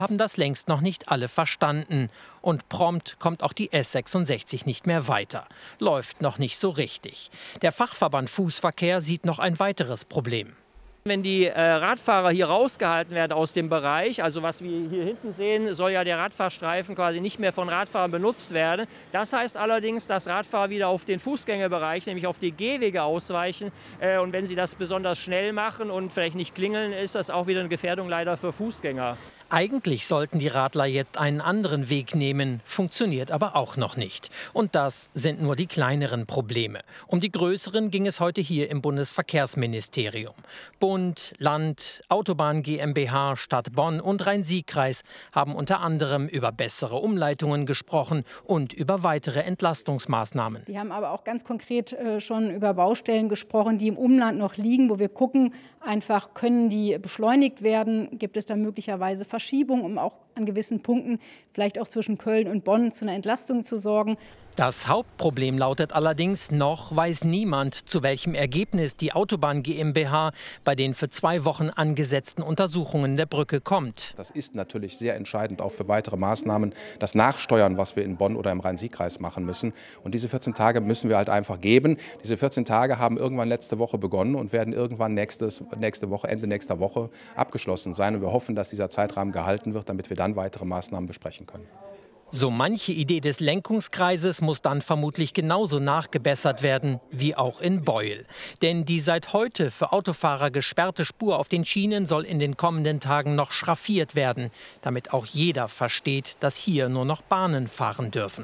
Haben das längst noch nicht alle verstanden. Und prompt kommt auch die S66 nicht mehr weiter. Läuft noch nicht so richtig. Der Fachverband Fußverkehr sieht noch ein weiteres Problem. Wenn die Radfahrer hier rausgehalten werden aus dem Bereich, also was wir hier hinten sehen, soll ja der Radfahrstreifen quasi nicht mehr von Radfahrern benutzt werden. Das heißt allerdings, dass Radfahrer wieder auf den Fußgängerbereich, nämlich auf die Gehwege ausweichen. Und wenn sie das besonders schnell machen und vielleicht nicht klingeln, ist das auch wieder eine Gefährdung leider für Fußgänger. Eigentlich sollten die Radler jetzt einen anderen Weg nehmen, funktioniert aber auch noch nicht. Und das sind nur die kleineren Probleme. Um die größeren ging es heute hier im Bundesverkehrsministerium. Bund, Land, Autobahn GmbH, Stadt Bonn und Rhein-Sieg-Kreis haben unter anderem über bessere Umleitungen gesprochen und über weitere Entlastungsmaßnahmen. Die haben aber auch ganz konkret schon über Baustellen gesprochen, die im Umland noch liegen, wo wir gucken, einfach können die beschleunigt werden, gibt es da möglicherweise Verschiebungen, um auch an gewissen Punkten, vielleicht auch zwischen Köln und Bonn, zu einer Entlastung zu sorgen. Das Hauptproblem lautet allerdings, noch weiß niemand, zu welchem Ergebnis die Autobahn GmbH bei den für 2 Wochen angesetzten Untersuchungen der Brücke kommt. Das ist natürlich sehr entscheidend auch für weitere Maßnahmen, das Nachsteuern, was wir in Bonn oder im Rhein-Sieg-Kreis machen müssen. Und diese 14 Tage müssen wir halt einfach geben. Diese 14 Tage haben irgendwann letzte Woche begonnen und werden irgendwann Ende nächster Woche abgeschlossen sein. Und wir hoffen, dass dieser Zeitrahmen gehalten wird, damit wir dann weitere Maßnahmen besprechen können. So manche Idee des Lenkungskreises muss dann vermutlich genauso nachgebessert werden wie auch in Beuel. Denn die seit heute für Autofahrer gesperrte Spur auf den Schienen soll in den kommenden Tagen noch schraffiert werden, damit auch jeder versteht, dass hier nur noch Bahnen fahren dürfen.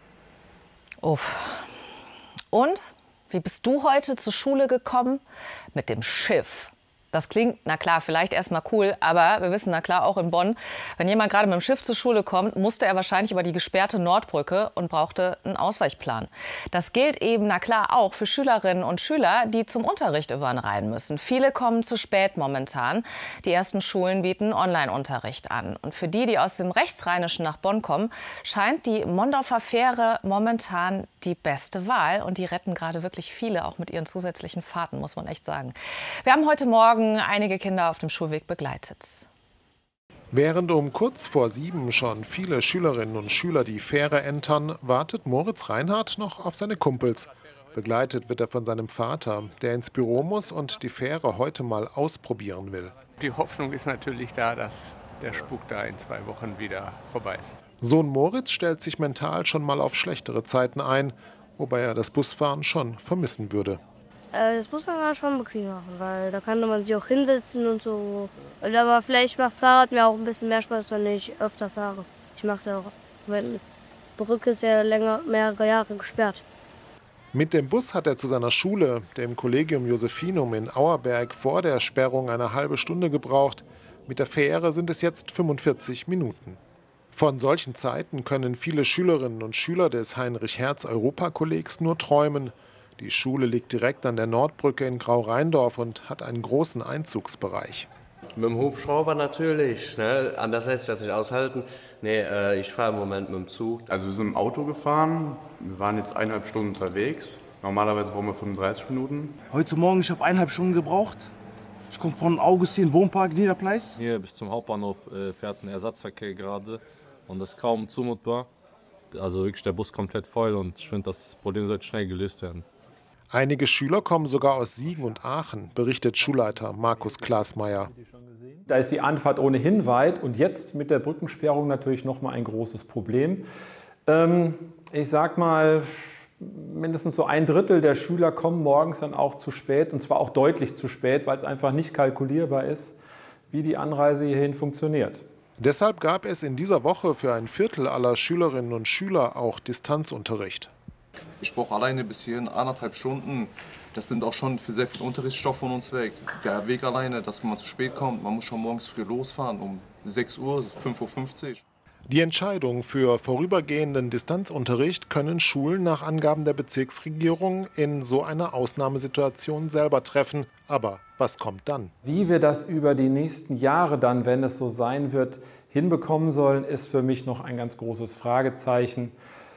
Uff. Und wie bist du heute zur Schule gekommen? Mit dem Schiff. Das klingt, na klar, vielleicht erstmal cool, aber wir wissen, na klar, auch in Bonn, wenn jemand gerade mit dem Schiff zur Schule kommt, musste er wahrscheinlich über die gesperrte Nordbrücke und brauchte einen Ausweichplan. Das gilt eben, na klar, auch für Schülerinnen und Schüler, die zum Unterricht über den Rhein müssen. Viele kommen zu spät momentan. Die ersten Schulen bieten Online-Unterricht an. Und für die, die aus dem Rechtsrheinischen nach Bonn kommen, scheint die Mondorfer Fähre momentan die beste Wahl. Und die retten gerade wirklich viele, auch mit ihren zusätzlichen Fahrten, muss man echt sagen. Wir haben heute Morgen einige Kinder auf dem Schulweg begleitet. Während um kurz vor 7 schon viele Schülerinnen und Schüler die Fähre entern, wartet Moritz Reinhardt noch auf seine Kumpels. Begleitet wird er von seinem Vater, der ins Büro muss und die Fähre heute mal ausprobieren will. Die Hoffnung ist natürlich da, dass der Spuk da in 2 Wochen wieder vorbei ist. Sohn Moritz stellt sich mental schon mal auf schlechtere Zeiten ein, wobei er das Busfahren schon vermissen würde. Das Busfahren war schon bequem machen, weil da kann man sich auch hinsetzen und so. Aber vielleicht macht das Fahrrad mir auch ein bisschen mehr Spaß, wenn ich öfter fahre. Ich mache es ja auch, weil die Brücke ist ja mehrere Jahre gesperrt. Mit dem Bus hat er zu seiner Schule, dem Collegium Josephinum in Auerberg, vor der Sperrung eine halbe Stunde gebraucht. Mit der Fähre sind es jetzt 45 Minuten. Von solchen Zeiten können viele Schülerinnen und Schüler des Heinrich-Hertz-Europa-Kollegs nur träumen. Die Schule liegt direkt an der Nordbrücke in Grau-Rheindorf und hat einen großen Einzugsbereich. Mit dem Hubschrauber natürlich, ne? Anders lässt sich das nicht aushalten. Nee, ich fahre im Moment mit dem Zug. Also wir sind im Auto gefahren, wir waren jetzt 1,5 Stunden unterwegs. Normalerweise brauchen wir 35 Minuten. Heute Morgen, ich habe 1,5 Stunden gebraucht. Ich komme von Augustin Wohnpark Niederpleis. Hier bis zum Hauptbahnhof fährt ein Ersatzverkehr gerade und das ist kaum zumutbar. Also wirklich der Bus komplett voll und ich finde, das Problem sollte schnell gelöst werden. Einige Schüler kommen sogar aus Siegen und Aachen, berichtet Schulleiter Markus Klasmeier. Da ist die Anfahrt ohnehin weit und jetzt mit der Brückensperrung natürlich noch mal ein großes Problem. Ich sag mal, mindestens so 1/3 der Schüler kommen morgens dann auch zu spät, und zwar auch deutlich zu spät, weil es einfach nicht kalkulierbar ist, wie die Anreise hierhin funktioniert. Deshalb gab es in dieser Woche für ein Viertel aller Schülerinnen und Schüler auch Distanzunterricht. Ich brauche alleine bis hierhin 1,5 Stunden. Das nimmt auch schon für sehr viel Unterrichtsstoff von uns weg. Der Weg alleine, dass man zu spät kommt. Man muss schon morgens früh losfahren, um 6 Uhr, 5:50 Uhr. Die Entscheidung für vorübergehenden Distanzunterricht können Schulen nach Angaben der Bezirksregierung in so einer Ausnahmesituation selber treffen. Aber was kommt dann? Wie wir das über die nächsten Jahre dann, wenn es so sein wird, hinbekommen sollen, ist für mich noch ein ganz großes Fragezeichen.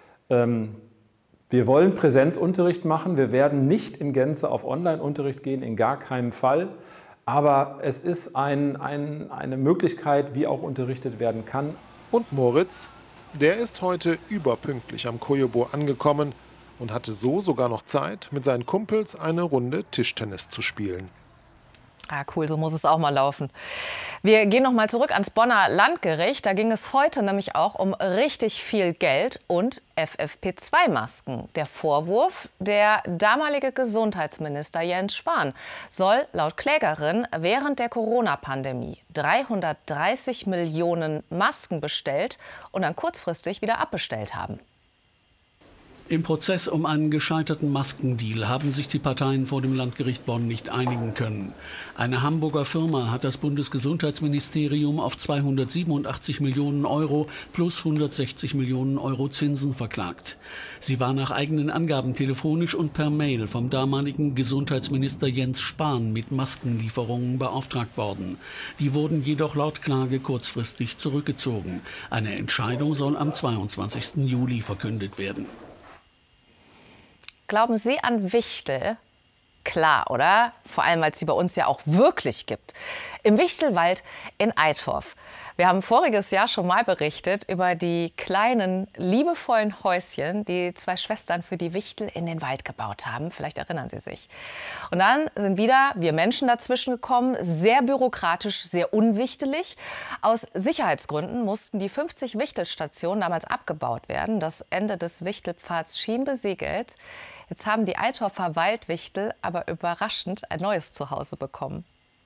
Wir wollen Präsenzunterricht machen. Wir werden nicht in Gänze auf Online-Unterricht gehen, in gar keinem Fall. Aber es ist eine Möglichkeit, wie auch unterrichtet werden kann. Und Moritz, der ist heute überpünktlich am Kojobo angekommen und hatte so sogar noch Zeit, mit seinen Kumpels eine Runde Tischtennis zu spielen. Ah, cool, so muss es auch mal laufen. Wir gehen noch mal zurück ans Bonner Landgericht. Da ging es heute nämlich auch um richtig viel Geld und FFP2-Masken. Der Vorwurf, der damalige Gesundheitsminister Jens Spahn soll laut Klägerin während der Corona-Pandemie 330 Millionen Masken bestellt und dann kurzfristig wieder abbestellt haben. Im Prozess um einen gescheiterten Maskendeal haben sich die Parteien vor dem Landgericht Bonn nicht einigen können. Eine Hamburger Firma hat das Bundesgesundheitsministerium auf 287 Millionen Euro plus 160 Millionen Euro Zinsen verklagt. Sie war nach eigenen Angaben telefonisch und per Mail vom damaligen Gesundheitsminister Jens Spahn mit Maskenlieferungen beauftragt worden. Die wurden jedoch laut Klage kurzfristig zurückgezogen. Eine Entscheidung soll am 22. Juli verkündet werden. Glauben Sie an Wichtel? Klar, oder? Vor allem, weil es sie bei uns ja auch wirklich gibt. Im Wichtelwald in Eitorf. Wir haben voriges Jahr schon mal berichtet über die kleinen, liebevollen Häuschen, die zwei Schwestern für die Wichtel in den Wald gebaut haben. Vielleicht erinnern Sie sich. Und dann sind wieder wir Menschen dazwischen gekommen. Sehr bürokratisch, sehr unwichtelig. Aus Sicherheitsgründen mussten die 50 Wichtelstationen damals abgebaut werden. Das Ende des Wichtelpfads schien besiegelt. Jetzt haben die Eitorfer Waldwichtel aber überraschend ein neues Zuhause bekommen.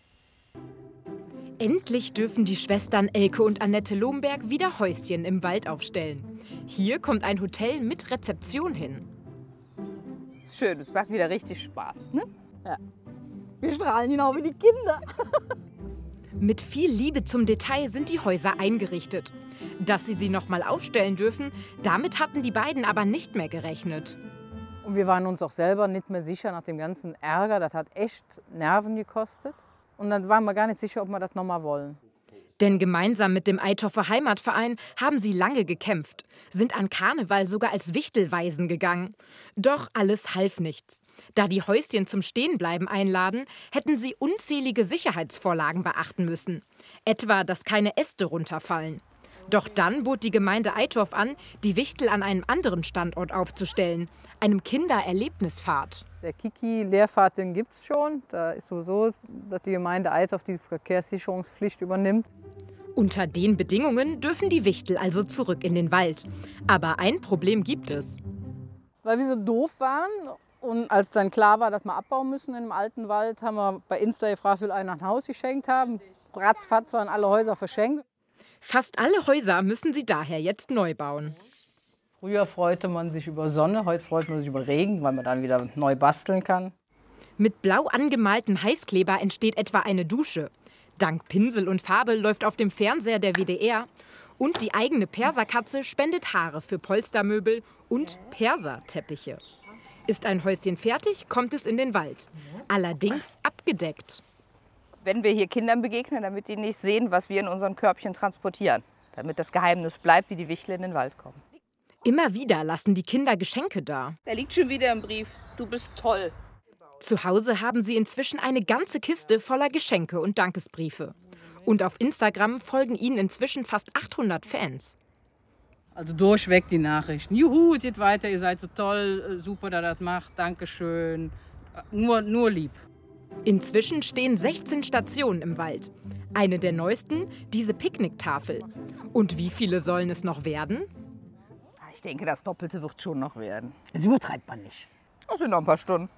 Endlich dürfen die Schwestern Elke und Annette Lomberg wieder Häuschen im Wald aufstellen. Hier kommt ein Hotel mit Rezeption hin. Ist schön, es macht wieder richtig Spaß, ne? Ja. Wir strahlen genau wie die Kinder. Mit viel Liebe zum Detail sind die Häuser eingerichtet. Dass sie noch mal aufstellen dürfen, damit hatten die beiden aber nicht mehr gerechnet. Und wir waren uns auch selber nicht mehr sicher nach dem ganzen Ärger. Das hat echt Nerven gekostet. Und dann waren wir gar nicht sicher, ob wir das noch mal wollen. Denn gemeinsam mit dem Eitorfer Heimatverein haben sie lange gekämpft, sind an Karneval sogar als Wichtelwaisen gegangen. Doch alles half nichts. Da die Häuschen zum Stehenbleiben einladen, hätten sie unzählige Sicherheitsvorlagen beachten müssen. Etwa, dass keine Äste runterfallen. Doch dann bot die Gemeinde Eitorf an, die Wichtel an einem anderen Standort aufzustellen, einem Kindererlebnispfad. Der Kiki-Lehrpfad, den gibt es schon. Da ist sowieso, dass die Gemeinde Eitorf die Verkehrssicherungspflicht übernimmt. Unter den Bedingungen dürfen die Wichtel also zurück in den Wald. Aber ein Problem gibt es. Weil wir so doof waren und als dann klar war, dass wir abbauen müssen in dem alten Wald, haben wir bei Insta gefragt, will einer ein Haus geschenkt haben. Ratzfatz waren alle Häuser verschenkt. Fast alle Häuser müssen sie daher jetzt neu bauen. Früher freute man sich über Sonne, heute freut man sich über Regen, weil man dann wieder neu basteln kann. Mit blau angemaltem Heißkleber entsteht etwa eine Dusche. Dank Pinsel und Farbe läuft auf dem Fernseher der WDR. Und die eigene Perserkatze spendet Haare für Polstermöbel und Perserteppiche. Ist ein Häuschen fertig, kommt es in den Wald. Allerdings abgedeckt. Wenn wir hier Kindern begegnen, damit die nicht sehen, was wir in unseren Körbchen transportieren. Damit das Geheimnis bleibt, wie die Wichtel in den Wald kommen. Immer wieder lassen die Kinder Geschenke da. Da liegt schon wieder ein Brief. Du bist toll. Zu Hause haben sie inzwischen eine ganze Kiste voller Geschenke und Dankesbriefe. Und auf Instagram folgen ihnen inzwischen fast 800 Fans. Also durchweg die Nachrichten. Juhu, es geht weiter, ihr seid so toll, super, dass ihr das macht, Dankeschön. Nur lieb. Inzwischen stehen 16 Stationen im Wald. Eine der neuesten, diese Picknicktafel. Und wie viele sollen es noch werden? Ich denke, das Doppelte wird schon noch werden. Das übertreibt man nicht. Das sind noch ein paar Stunden.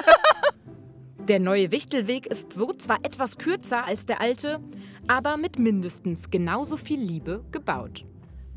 Der neue Wichtelweg ist so zwar etwas kürzer als der alte, aber mit mindestens genauso viel Liebe gebaut.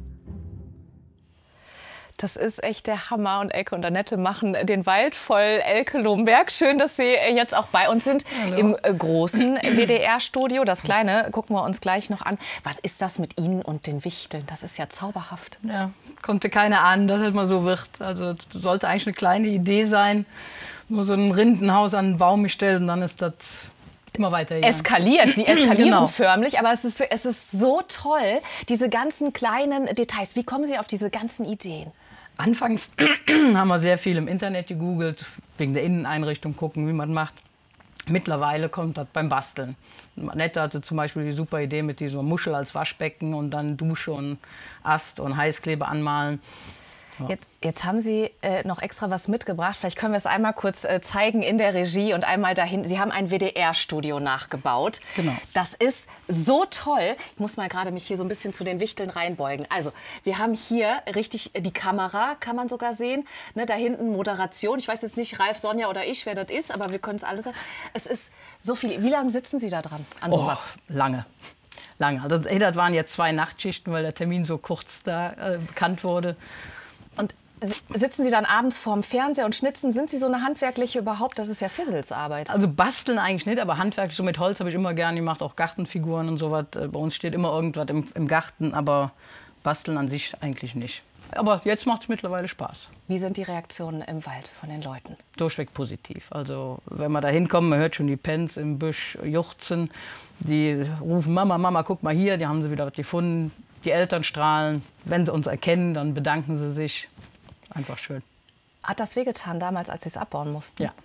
Das ist echt der Hammer und Elke und Annette machen den Wald voll. Elke Lomberg, schön, dass Sie jetzt auch bei uns sind. Hallo. Im großen WDR-Studio. Das kleine gucken wir uns gleich noch an. Was ist das mit Ihnen und den Wichteln? Das ist ja zauberhaft. Ja, konnte keiner ahnen, dass es mal so wird. Also sollte eigentlich eine kleine Idee sein. Nur so ein Rindenhaus an den Baum gestellt und dann ist das immer weiter. Eskaliert, sie eskalieren genau. Förmlich, aber es ist so toll, diese ganzen kleinen Details. Wie kommen Sie auf diese ganzen Ideen? Anfangs haben wir sehr viel im Internet gegoogelt, wegen der Inneneinrichtung gucken, wie man macht. Mittlerweile kommt das beim Basteln. Annette hatte zum Beispiel die super Idee mit dieser Muschel als Waschbecken und dann Dusche und Ast und Heißkleber anmalen. Ja. Jetzt haben Sie noch extra was mitgebracht. Vielleicht können wir es einmal kurz zeigen in der Regie und einmal dahin. Sie haben ein WDR-Studio nachgebaut. Genau. Das ist so toll. Ich muss mal gerade mich hier so ein bisschen zu den Wichteln reinbeugen. Also, wir haben hier richtig die Kamera, kann man sogar sehen. Ne, da hinten Moderation. Ich weiß jetzt nicht, Ralf, Sonja oder ich, wer das ist, aber wir können es alle sagen. Es ist so viel. Wie lange sitzen Sie da dran an sowas? Lange. Also, das waren jetzt 2 Nachtschichten, weil der Termin so kurz da bekannt wurde. Und sitzen Sie dann abends vorm Fernseher und schnitzen? Sind Sie so eine handwerkliche überhaupt? Das ist ja Fizzelsarbeit. Also basteln eigentlich nicht, aber handwerklich so mit Holz habe ich immer gerne gemacht, auch Gartenfiguren und sowas. Bei uns steht immer irgendwas im Garten, aber basteln an sich eigentlich nicht. Aber jetzt macht es mittlerweile Spaß. Wie sind die Reaktionen im Wald von den Leuten? Durchweg positiv. Also wenn wir da hinkommen, man hört schon die Pens im Büsch juchzen. Die rufen, Mama, Mama, guck mal hier, die haben sie wieder was gefunden. Die Eltern strahlen. Wenn sie uns erkennen, dann bedanken sie sich. Einfach schön. Hat das wehgetan damals, als Sie es abbauen mussten? Ja.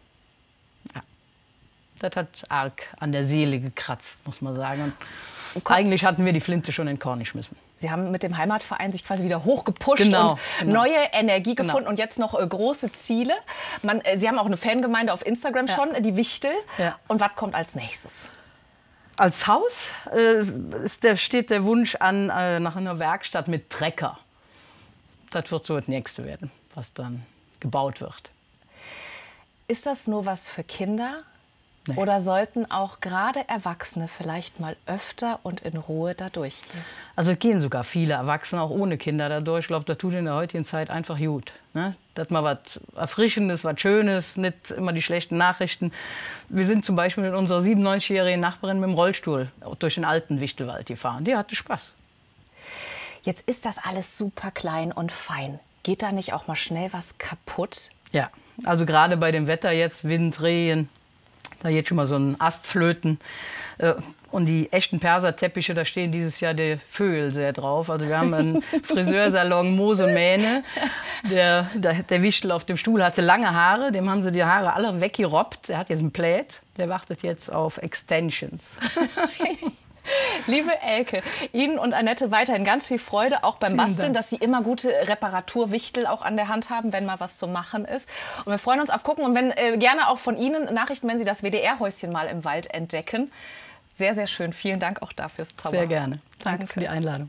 Das hat arg an der Seele gekratzt, muss man sagen. Und eigentlich hatten wir die Flinte schon in den Korn geschmissen. Sie haben mit dem Heimatverein sich quasi wieder hochgepusht und neue Energie gefunden und jetzt noch große Ziele. Sie haben auch eine Fangemeinde auf Instagram schon, die Wichtel. Ja. Und was kommt als nächstes? Als Haus steht der Wunsch an nach einer Werkstatt mit Trecker. Das wird so das Nächste werden, was dann gebaut wird. Ist das nur was für Kinder? Nee. Oder sollten auch gerade Erwachsene vielleicht mal öfter und in Ruhe da durchgehen? Also es gehen sogar viele Erwachsene auch ohne Kinder da durch. Ich glaube, das tut in der heutigen Zeit einfach gut. Ne? Dass mal was Erfrischendes, was Schönes, nicht immer die schlechten Nachrichten. Wir sind zum Beispiel mit unserer 97-jährigen Nachbarin mit dem Rollstuhl durch den alten Wichtelwald gefahren. Die hatte Spaß. Jetzt ist das alles super klein und fein. Geht da nicht auch mal schnell was kaputt? Ja, also gerade bei dem Wetter jetzt, Wind, Regen, da geht schon mal so ein Astflöten. Und die echten Perserteppiche, da stehen dieses Jahr die Vögel sehr drauf. Also wir haben einen Friseursalon Moos und Mähne. Der Wichtel auf dem Stuhl hatte lange Haare, dem haben sie die Haare alle weggerobbt. Der hat jetzt einen Plaid, der wartet jetzt auf Extensions. Liebe Elke, Ihnen und Annette weiterhin ganz viel Freude, auch beim Basteln, dass Sie immer gute Reparaturwichtel auch an der Hand haben, wenn mal was zu machen ist. Und wir freuen uns auf Gucken und wenn gerne auch von Ihnen Nachrichten, wenn Sie das WDR-Häuschen mal im Wald entdecken. Sehr, sehr schön. Vielen Dank auch dafür fürs Zaubern. Sehr gerne. Danke für die Einladung.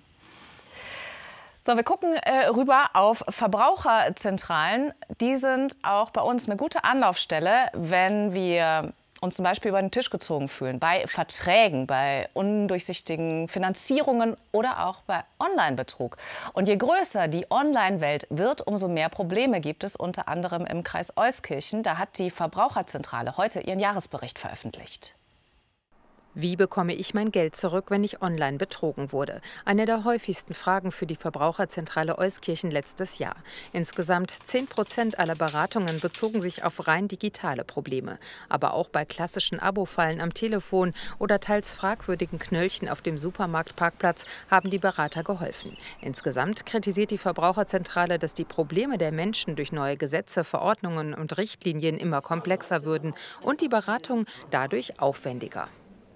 So, wir gucken rüber auf Verbraucherzentralen. Die sind auch bei uns eine gute Anlaufstelle, wenn wir uns zum Beispiel über den Tisch gezogen fühlen, bei Verträgen, bei undurchsichtigen Finanzierungen oder auch bei Online-Betrug. Und je größer die Online-Welt wird, umso mehr Probleme gibt es, unter anderem im Kreis Euskirchen. Da hat die Verbraucherzentrale heute ihren Jahresbericht veröffentlicht. Wie bekomme ich mein Geld zurück, wenn ich online betrogen wurde? Eine der häufigsten Fragen für die Verbraucherzentrale Euskirchen letztes Jahr. Insgesamt 10% aller Beratungen bezogen sich auf rein digitale Probleme. Aber auch bei klassischen Abo-Fallen am Telefon oder teils fragwürdigen Knöllchen auf dem Supermarktparkplatz haben die Berater geholfen. Insgesamt kritisiert die Verbraucherzentrale, dass die Probleme der Menschen durch neue Gesetze, Verordnungen und Richtlinien immer komplexer würden und die Beratung dadurch aufwendiger.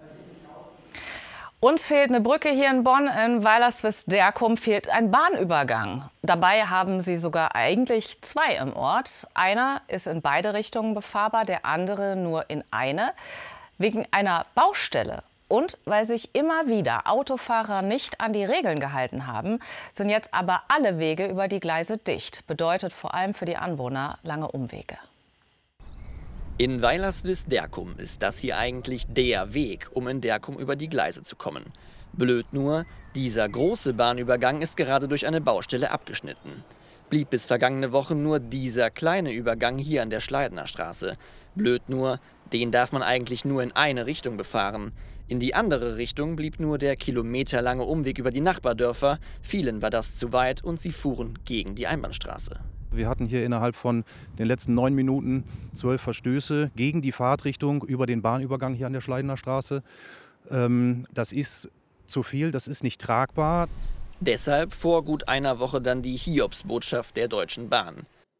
Uns fehlt eine Brücke hier in Bonn. In Weilerswist-Derkum fehlt ein Bahnübergang. Dabei haben sie sogar eigentlich 2 im Ort. Einer ist in beide Richtungen befahrbar, der andere nur in eine. Wegen einer Baustelle und weil sich immer wieder Autofahrer nicht an die Regeln gehalten haben, sind jetzt aber alle Wege über die Gleise dicht. Bedeutet vor allem für die Anwohner lange Umwege. In Weilerswist-Derkum ist das hier eigentlich der Weg, um in Derkum über die Gleise zu kommen. Blöd nur, dieser große Bahnübergang ist gerade durch eine Baustelle abgeschnitten. Blieb bis vergangene Woche nur dieser kleine Übergang hier an der Schleidener Straße. Blöd nur, den darf man eigentlich nur in eine Richtung befahren. In die andere Richtung blieb nur der kilometerlange Umweg über die Nachbardörfer. Vielen war das zu weit und sie fuhren gegen die Einbahnstraße. Wir hatten hier innerhalb von den letzten 9 Minuten 12 Verstöße gegen die Fahrtrichtung über den Bahnübergang hier an der Schleidener Straße. Das ist zu viel, das ist nicht tragbar. Deshalb vor gut einer Woche dann die Hiobsbotschaft der Deutschen Bahn.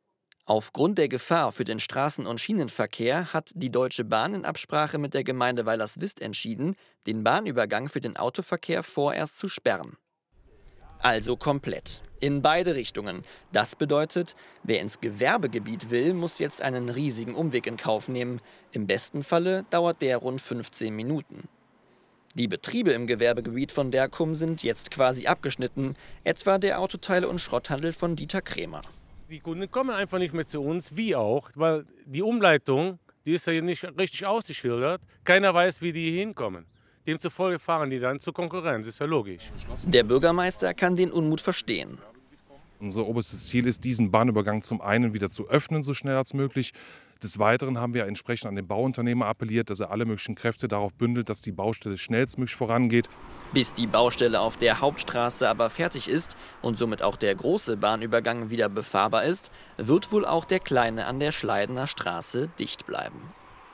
Aufgrund der Gefahr für den Straßen- und Schienenverkehr hat die Deutsche Bahn in Absprache mit der Gemeinde Weilerswist entschieden, den Bahnübergang für den Autoverkehr vorerst zu sperren. Also komplett. In beide Richtungen. Das bedeutet, wer ins Gewerbegebiet will, muss jetzt einen riesigen Umweg in Kauf nehmen. Im besten Falle dauert der rund 15 Minuten. Die Betriebe im Gewerbegebiet von Derkum sind jetzt quasi abgeschnitten, etwa der Autoteile- und Schrotthandel von Dieter Krämer. Die Kunden kommen einfach nicht mehr zu uns, wie auch, weil die Umleitung, die ist ja hier nicht richtig ausgeschildert. Keiner weiß, wie die hier hinkommen. Demzufolge fahren die dann zur Konkurrenz, ist ja logisch. Der Bürgermeister kann den Unmut verstehen. Unser oberstes Ziel ist, diesen Bahnübergang zum einen wieder zu öffnen, so schnell als möglich. Des Weiteren haben wir entsprechend an den Bauunternehmer appelliert, dass er alle möglichen Kräfte darauf bündelt, dass die Baustelle schnellstmöglich vorangeht. Bis die Baustelle auf der Hauptstraße aber fertig ist und somit auch der große Bahnübergang wieder befahrbar ist, wird wohl auch der kleine an der Schleidener Straße dicht bleiben.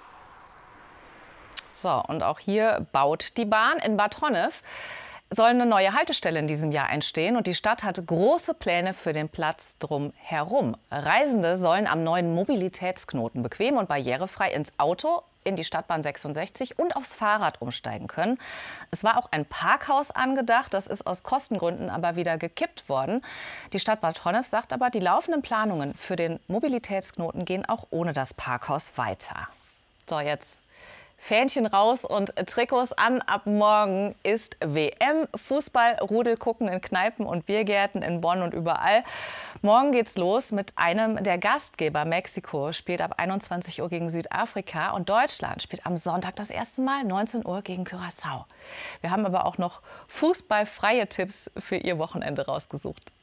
So, und auch hier baut die Bahn. In Bad Honnef soll eine neue Haltestelle in diesem Jahr entstehen und die Stadt hat große Pläne für den Platz drumherum. Reisende sollen am neuen Mobilitätsknoten bequem und barrierefrei ins Auto, in die Stadtbahn 66 und aufs Fahrrad umsteigen können. Es war auch ein Parkhaus angedacht, das ist aus Kostengründen aber wieder gekippt worden. Die Stadt Bad Honnef sagt aber, die laufenden Planungen für den Mobilitätsknoten gehen auch ohne das Parkhaus weiter. So, jetzt Fähnchen raus und Trikots an. Ab morgen ist WM. Fußball, Rudel gucken in Kneipen und Biergärten in Bonn und überall. Morgen geht's los mit einem der Gastgeber. Mexiko spielt ab 21 Uhr gegen Südafrika und Deutschland spielt am Sonntag das erste Mal 19 Uhr gegen Curaçao. Wir haben aber auch noch fußballfreie Tipps für Ihr Wochenende rausgesucht.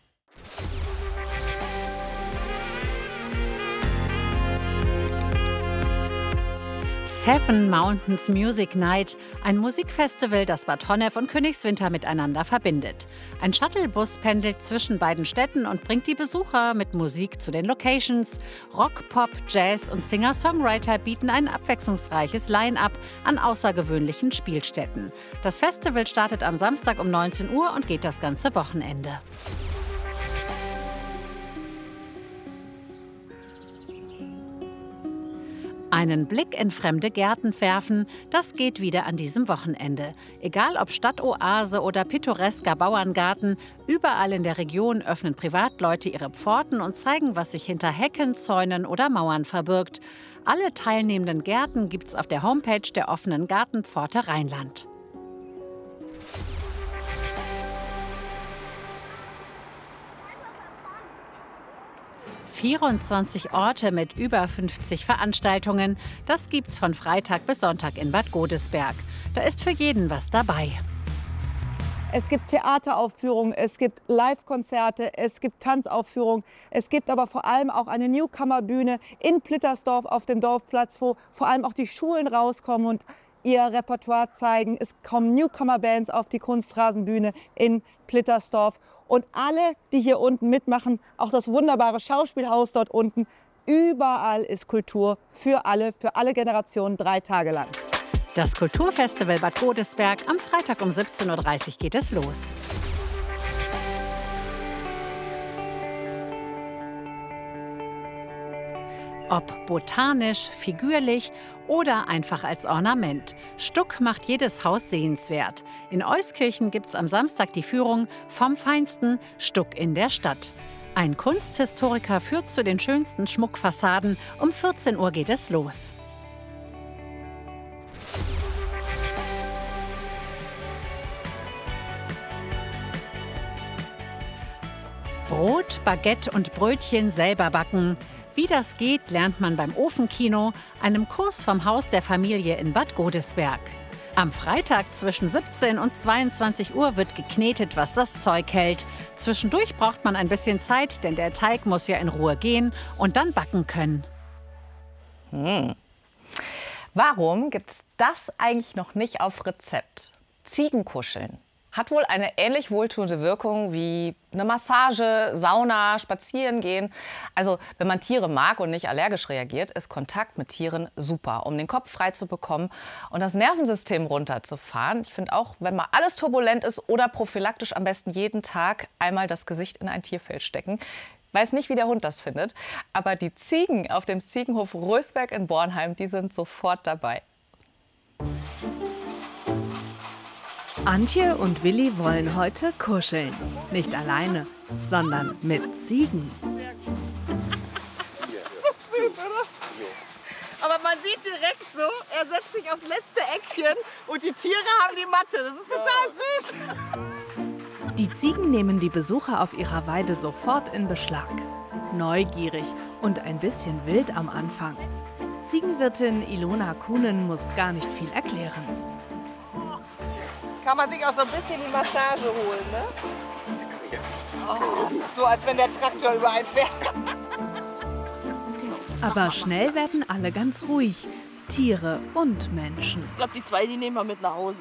Seven Mountains Music Night, ein Musikfestival, das Bad Honnef und Königswinter miteinander verbindet. Ein Shuttlebus pendelt zwischen beiden Städten und bringt die Besucher mit Musik zu den Locations. Rock, Pop, Jazz und Singer-Songwriter bieten ein abwechslungsreiches Line-up an außergewöhnlichen Spielstätten. Das Festival startet am Samstag um 19 Uhr und geht das ganze Wochenende. Einen Blick in fremde Gärten werfen, das geht wieder an diesem Wochenende. Egal ob Stadtoase oder pittoresker Bauerngarten, überall in der Region öffnen Privatleute ihre Pforten und zeigen, was sich hinter Hecken, Zäunen oder Mauern verbirgt. Alle teilnehmenden Gärten gibt's auf der Homepage der offenen Gartenpforte Rheinland. – 24 Orte mit über 50 Veranstaltungen. Das gibt's von Freitag bis Sonntag in Bad Godesberg. Da ist für jeden was dabei. Es gibt Theateraufführungen, es gibt Live-Konzerte, es gibt Tanzaufführungen. Es gibt aber vor allem auch eine Newcomer-Bühne in Plittersdorf auf dem Dorfplatz, wo vor allem auch die Schulen rauskommen und ihr Repertoire zeigen. Es kommen Newcomer-Bands auf die Kunstrasenbühne in Plittersdorf. Und alle, die hier unten mitmachen, auch das wunderbare Schauspielhaus dort unten, überall ist Kultur für alle Generationen 3 Tage lang. Das Kulturfestival Bad Godesberg, am Freitag um 17:30 Uhr geht es los. Ob botanisch, figürlich oder einfach als Ornament. Stuck macht jedes Haus sehenswert. In Euskirchen gibt es am Samstag die Führung vom feinsten Stuck in der Stadt. Ein Kunsthistoriker führt zu den schönsten Schmuckfassaden. Um 14 Uhr geht es los. Brot, Baguette und Brötchen selber backen. Wie das geht, lernt man beim Ofenkino, einem Kurs vom Haus der Familie in Bad Godesberg. Am Freitag zwischen 17 und 22 Uhr wird geknetet, was das Zeug hält. Zwischendurch braucht man ein bisschen Zeit, denn der Teig muss ja in Ruhe gehen und dann backen können. Warum gibt's das eigentlich noch nicht auf Rezept? Ziegenkuscheln. Hat wohl eine ähnlich wohltuende Wirkung wie eine Massage, Sauna, Spazierengehen. Also wenn man Tiere mag und nicht allergisch reagiert, ist Kontakt mit Tieren super, um den Kopf frei zu bekommen und das Nervensystem runterzufahren. Ich finde auch, wenn mal alles turbulent ist oder prophylaktisch am besten jeden Tag einmal das Gesicht in ein Tierfell stecken. Weiß nicht, wie der Hund das findet, aber die Ziegen auf dem Ziegenhof Rösberg in Bornheim, die sind sofort dabei. Antje und Willi wollen heute kuscheln. Nicht alleine, sondern mit Ziegen. Das ist süß, oder? Aber man sieht direkt so, er setzt sich aufs letzte Eckchen und die Tiere haben die Matte. Das ist total süß. Die Ziegen nehmen die Besucher auf ihrer Weide sofort in Beschlag. Neugierig und ein bisschen wild am Anfang. Ziegenwirtin Ilona Kuhnen muss gar nicht viel erklären. Kann man sich auch so ein bisschen die Massage holen, ne? Oh, so als wenn der Traktor über einen fährt. Aber schnell werden alle ganz ruhig. Tiere und Menschen. Ich glaube, die zwei, die nehmen wir mit nach Hause.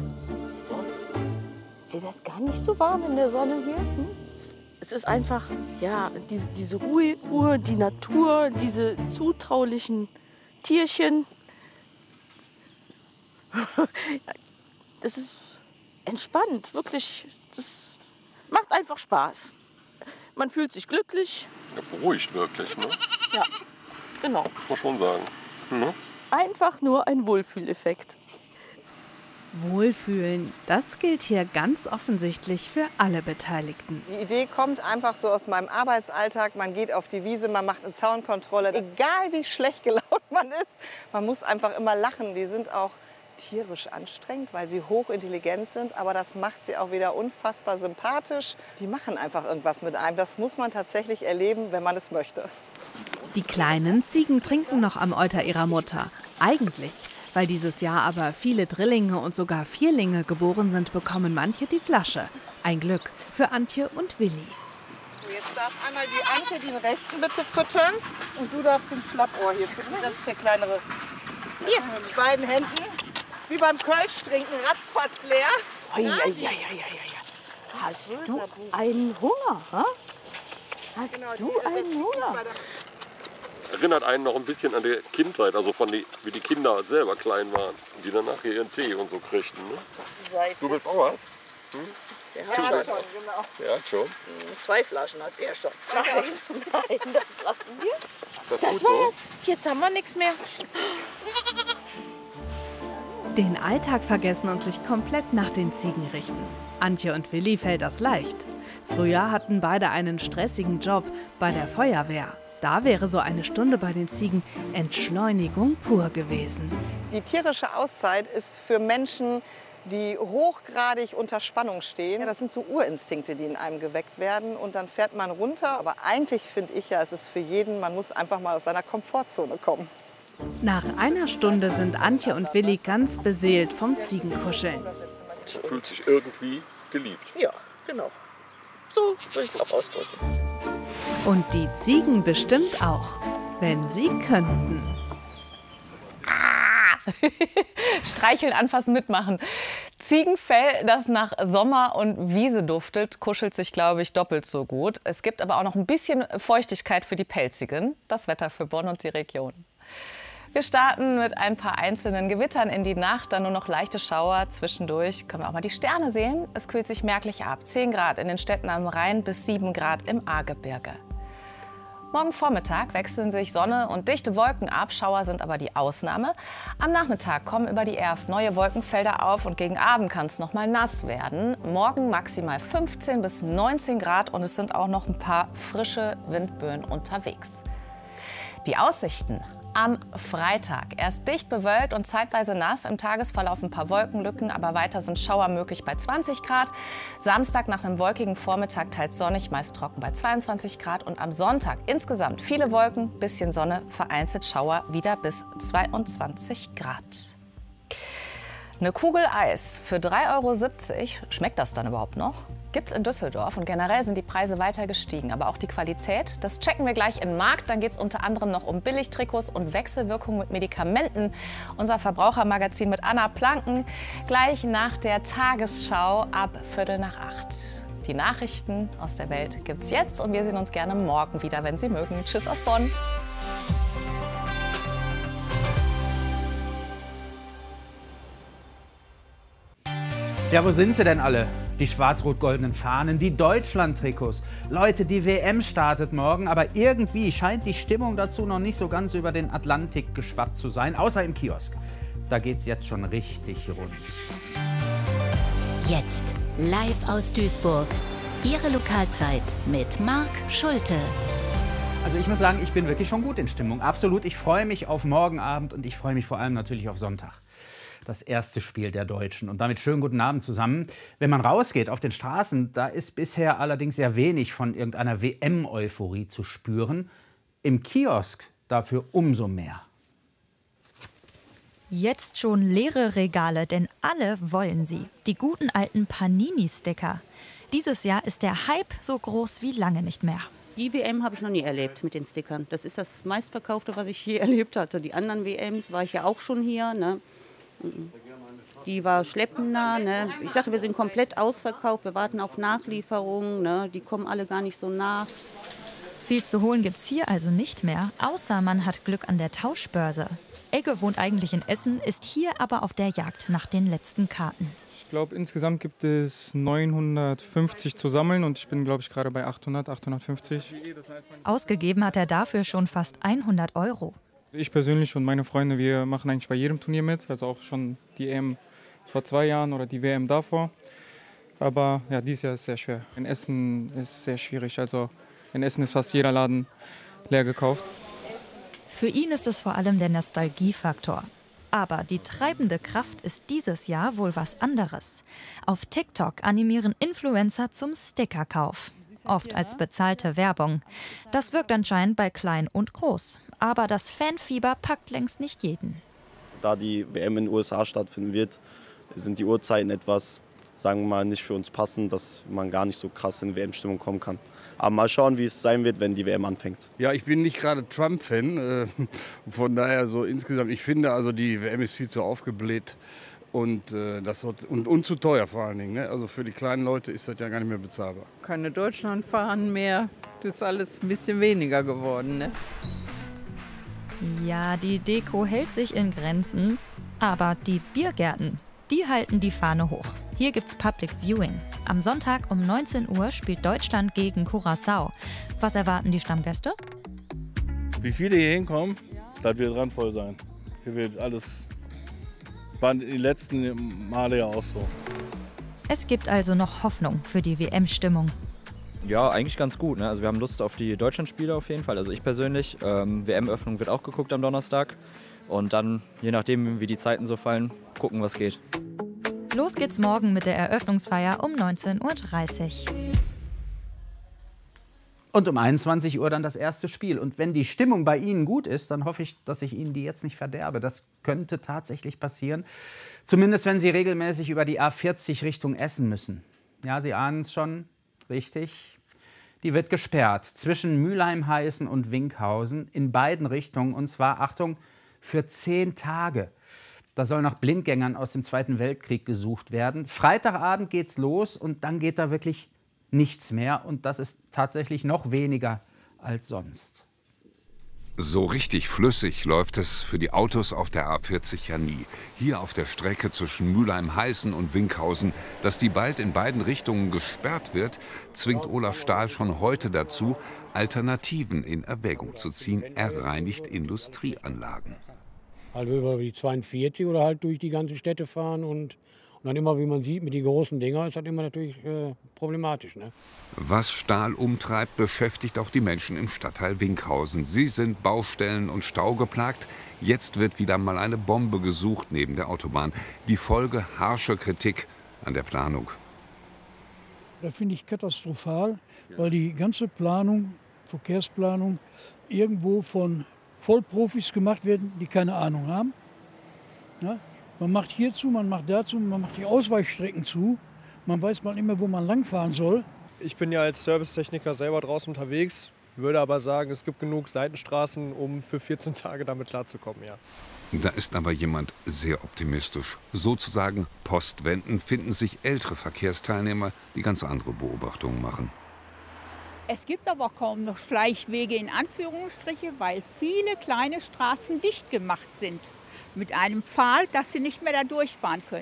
Ist dir das gar nicht so warm in der Sonne hier? Es ist einfach, ja, diese Ruhe, die Natur, diese zutraulichen Tierchen. Das ist entspannt, wirklich. Das macht einfach Spaß. Man fühlt sich glücklich. Ja, beruhigt wirklich, ne? Ja, genau. Muss man schon sagen. Ne? Einfach nur ein Wohlfühleffekt. Wohlfühlen, das gilt hier ganz offensichtlich für alle Beteiligten. Die Idee kommt einfach so aus meinem Arbeitsalltag. Man geht auf die Wiese, man macht eine Zaunkontrolle. Egal wie schlecht gelaunt man ist, man muss einfach immer lachen. Die sind auch tierisch anstrengend, weil sie hochintelligent sind. Aber das macht sie auch wieder unfassbar sympathisch. Die machen einfach irgendwas mit einem. Das muss man tatsächlich erleben, wenn man es möchte. Die kleinen Ziegen trinken noch am Euter ihrer Mutter. Eigentlich. Weil dieses Jahr aber viele Drillinge und sogar Vierlinge geboren sind, bekommen manche die Flasche. Ein Glück für Antje und Willi. Jetzt darf einmal die Antje den rechten bitte füttern und du darfst den Schlappohr hier füttern. Das ist der kleinere. Hier, mit beiden Händen. Wie beim Kölsch trinken, ratzfatz leer. Hast du einen Hunger? Ha? Hast du einen Hunger? Erinnert einen noch ein bisschen an die Kindheit, also wie die Kinder selber klein waren. Und die dann nachher ihren Tee und so kriegten. Ne? Du willst auch was? Hm? Der hat schon, genau. Der hat schon. 2 Flaschen hat er schon. Nein, das lassen wir. Das war's. Jetzt haben wir nichts mehr. Den Alltag vergessen und sich komplett nach den Ziegen richten. Antje und Willi fällt das leicht. Früher hatten beide einen stressigen Job bei der Feuerwehr. Da wäre so eine Stunde bei den Ziegen Entschleunigung pur gewesen. Die tierische Auszeit ist für Menschen, die hochgradig unter Spannung stehen. Das sind so Urinstinkte, die in einem geweckt werden. Und dann fährt man runter. Aber eigentlich finde ich ja, es ist für jeden, man muss einfach mal aus seiner Komfortzone kommen. Nach einer Stunde sind Antje und Willi ganz beseelt vom Ziegenkuscheln. Fühlt sich irgendwie geliebt. Ja, genau. So würde ich es auch ausdrücken. Und die Ziegen bestimmt auch, wenn sie könnten. Streicheln, anfassen, mitmachen. Ziegenfell, das nach Sommer und Wiese duftet, kuschelt sich, glaube ich, doppelt so gut. Es gibt aber auch noch ein bisschen Feuchtigkeit für die Pelzigen. Das Wetter für Bonn und die Region. Wir starten mit ein paar einzelnen Gewittern in die Nacht, dann nur noch leichte Schauer. Zwischendurch können wir auch mal die Sterne sehen. Es kühlt sich merklich ab. 10 Grad in den Städten am Rhein bis 7 Grad im Ahrgebirge. Morgen Vormittag wechseln sich Sonne und dichte Wolken ab. Schauer sind aber die Ausnahme. Am Nachmittag kommen über die Erft neue Wolkenfelder auf und gegen Abend kann es noch mal nass werden. Morgen maximal 15 bis 19 Grad und es sind auch noch ein paar frische Windböen unterwegs. Die Aussichten. Am Freitag erst dicht bewölkt und zeitweise nass. Im Tagesverlauf ein paar Wolkenlücken, aber weiter sind Schauer möglich bei 20 Grad. Samstag nach einem wolkigen Vormittag teils sonnig, meist trocken bei 22 Grad. Und am Sonntag insgesamt viele Wolken, bisschen Sonne, vereinzelt Schauer wieder bis 22 Grad. Eine Kugel Eis für 3,70 €. Schmeckt das dann überhaupt noch? Gibt's in Düsseldorf und generell sind die Preise weiter gestiegen, aber auch die Qualität. Das checken wir gleich im Markt. Dann geht es unter anderem noch um Billigtrikots und Wechselwirkungen mit Medikamenten. Unser Verbrauchermagazin mit Anna Planken gleich nach der Tagesschau ab 7:45. Die Nachrichten aus der Welt gibt's jetzt und wir sehen uns gerne morgen wieder, wenn Sie mögen. Tschüss aus Bonn. Ja, wo sind sie denn alle? Die schwarz-rot-goldenen Fahnen, die Deutschland-Trikots. Leute, die WM startet morgen, aber irgendwie scheint die Stimmung dazu noch nicht so ganz über den Atlantik geschwappt zu sein, außer im Kiosk. Da geht's jetzt schon richtig rund. Jetzt live aus Duisburg. Ihre Lokalzeit mit Marc Schulte. Also ich muss sagen, ich bin wirklich schon gut in Stimmung. Absolut, ich freue mich auf morgen Abend und ich freue mich vor allem natürlich auf Sonntag. Das erste Spiel der Deutschen. Und damit schönen guten Abend zusammen. Wenn man rausgeht auf den Straßen, da ist bisher allerdings sehr wenig von irgendeiner WM-Euphorie zu spüren. Im Kiosk dafür umso mehr. Jetzt schon leere Regale, denn alle wollen sie. Die guten alten Panini-Sticker. Dieses Jahr ist der Hype so groß wie lange nicht mehr. Die WM habe ich noch nie erlebt mit den Stickern. Das ist das meistverkaufte, was ich je erlebt hatte. Die anderen WMs war ich ja auch schon hier. Ne? Die war schleppender. Ne? Ich sage, wir sind komplett ausverkauft. Wir warten auf Nachlieferungen. Ne? Die kommen alle gar nicht so nach. Viel zu holen gibt's hier also nicht mehr, außer man hat Glück an der Tauschbörse. Egge wohnt eigentlich in Essen, ist hier aber auf der Jagd nach den letzten Karten. Ich glaube, insgesamt gibt es 950 zu sammeln und ich bin, glaube ich, gerade bei 850. Ausgegeben hat er dafür schon fast 100 €. Ich persönlich und meine Freunde, wir machen eigentlich bei jedem Turnier mit, also auch schon die EM vor 2 Jahren oder die WM davor. Aber ja, dieses Jahr ist sehr schwer. In Essen ist es sehr schwierig, also in Essen ist fast jeder Laden leer gekauft. Für ihn ist es vor allem der Nostalgiefaktor. Aber die treibende Kraft ist dieses Jahr wohl was anderes. Auf TikTok animieren Influencer zum Stickerkauf. Oft als bezahlte Werbung. Das wirkt anscheinend bei klein und groß. Aber das Fanfieber packt längst nicht jeden. Da die WM in den USA stattfinden wird, sind die Uhrzeiten etwas, sagen wir mal, nicht für uns passend, dass man gar nicht so krass in WM-Stimmung kommen kann. Aber mal schauen, wie es sein wird, wenn die WM anfängt. Ja, ich bin nicht gerade Trump-Fan. Von daher so insgesamt, ich finde, also die WM ist viel zu aufgebläht und, und zu teuer vor allen Dingen. Ne? Also für die kleinen Leute ist das ja gar nicht mehr bezahlbar. Keine Deutschlandfahnen mehr, das ist alles ein bisschen weniger geworden. Ne? Ja, die Deko hält sich in Grenzen, aber die Biergärten, die halten die Fahne hoch. Hier gibt's Public Viewing. Am Sonntag um 19 Uhr spielt Deutschland gegen Curaçao. Was erwarten die Stammgäste? Wie viele hier hinkommen, das wird randvoll sein. Hier wird alles, waren die letzten Male ja auch so. Es gibt also noch Hoffnung für die WM-Stimmung. Ja, eigentlich ganz gut. Ne? Also wir haben Lust auf die Deutschlandspiele auf jeden Fall. Also ich persönlich. WM-Öffnung wird auch geguckt am Donnerstag. Und dann, je nachdem wie die Zeiten so fallen, gucken, was geht. Los geht's morgen mit der Eröffnungsfeier um 19:30 Uhr. Und um 21 Uhr dann das erste Spiel. Und wenn die Stimmung bei Ihnen gut ist, dann hoffe ich, dass ich Ihnen die jetzt nicht verderbe. Das könnte tatsächlich passieren. Zumindest, wenn Sie regelmäßig über die A40 Richtung Essen müssen. Ja, Sie ahnen es schon, richtig. Die wird gesperrt zwischen Mülheim-Heißen und Winkhausen in beiden Richtungen. Und zwar, Achtung, für 10 Tage. Da soll nach Blindgängern aus dem Zweiten Weltkrieg gesucht werden. Freitagabend geht's los und dann geht da wirklich nichts mehr. Und das ist tatsächlich noch weniger als sonst. So richtig flüssig läuft es für die Autos auf der A40 ja nie. Hier auf der Strecke zwischen Mülheim-Heißen und Winkhausen, dass die bald in beiden Richtungen gesperrt wird, zwingt Olaf Stahl schon heute dazu, Alternativen in Erwägung zu ziehen. Er reinigt Industrieanlagen. Also über die 42 oder halt durch die ganze Städte fahren und dann immer, wie man sieht, mit den großen Dinger ist das immer natürlich problematisch. Ne? Was Stahl umtreibt, beschäftigt auch die Menschen im Stadtteil Winkhausen. Sie sind Baustellen und Stau geplagt. Jetzt wird wieder mal eine Bombe gesucht neben der Autobahn. Die Folge harsche Kritik an der Planung. Das finde ich katastrophal, weil die ganze Planung, Verkehrsplanung, irgendwo von Vollprofis gemacht werden, die keine Ahnung haben. Ja? Man macht hier zu, man macht dazu, man macht die Ausweichstrecken zu. Man weiß mal immer, wo man langfahren soll. Ich bin ja als Servicetechniker selber draußen unterwegs, würde aber sagen, es gibt genug Seitenstraßen, um für 14 Tage damit klarzukommen. Ja. Da ist aber jemand sehr optimistisch. Sozusagen postwendend finden sich ältere Verkehrsteilnehmer, die ganz andere Beobachtungen machen. Es gibt aber kaum noch Schleichwege in Anführungsstriche, weil viele kleine Straßen dicht gemacht sind. Mit einem Pfahl, dass sie nicht mehr da durchfahren können.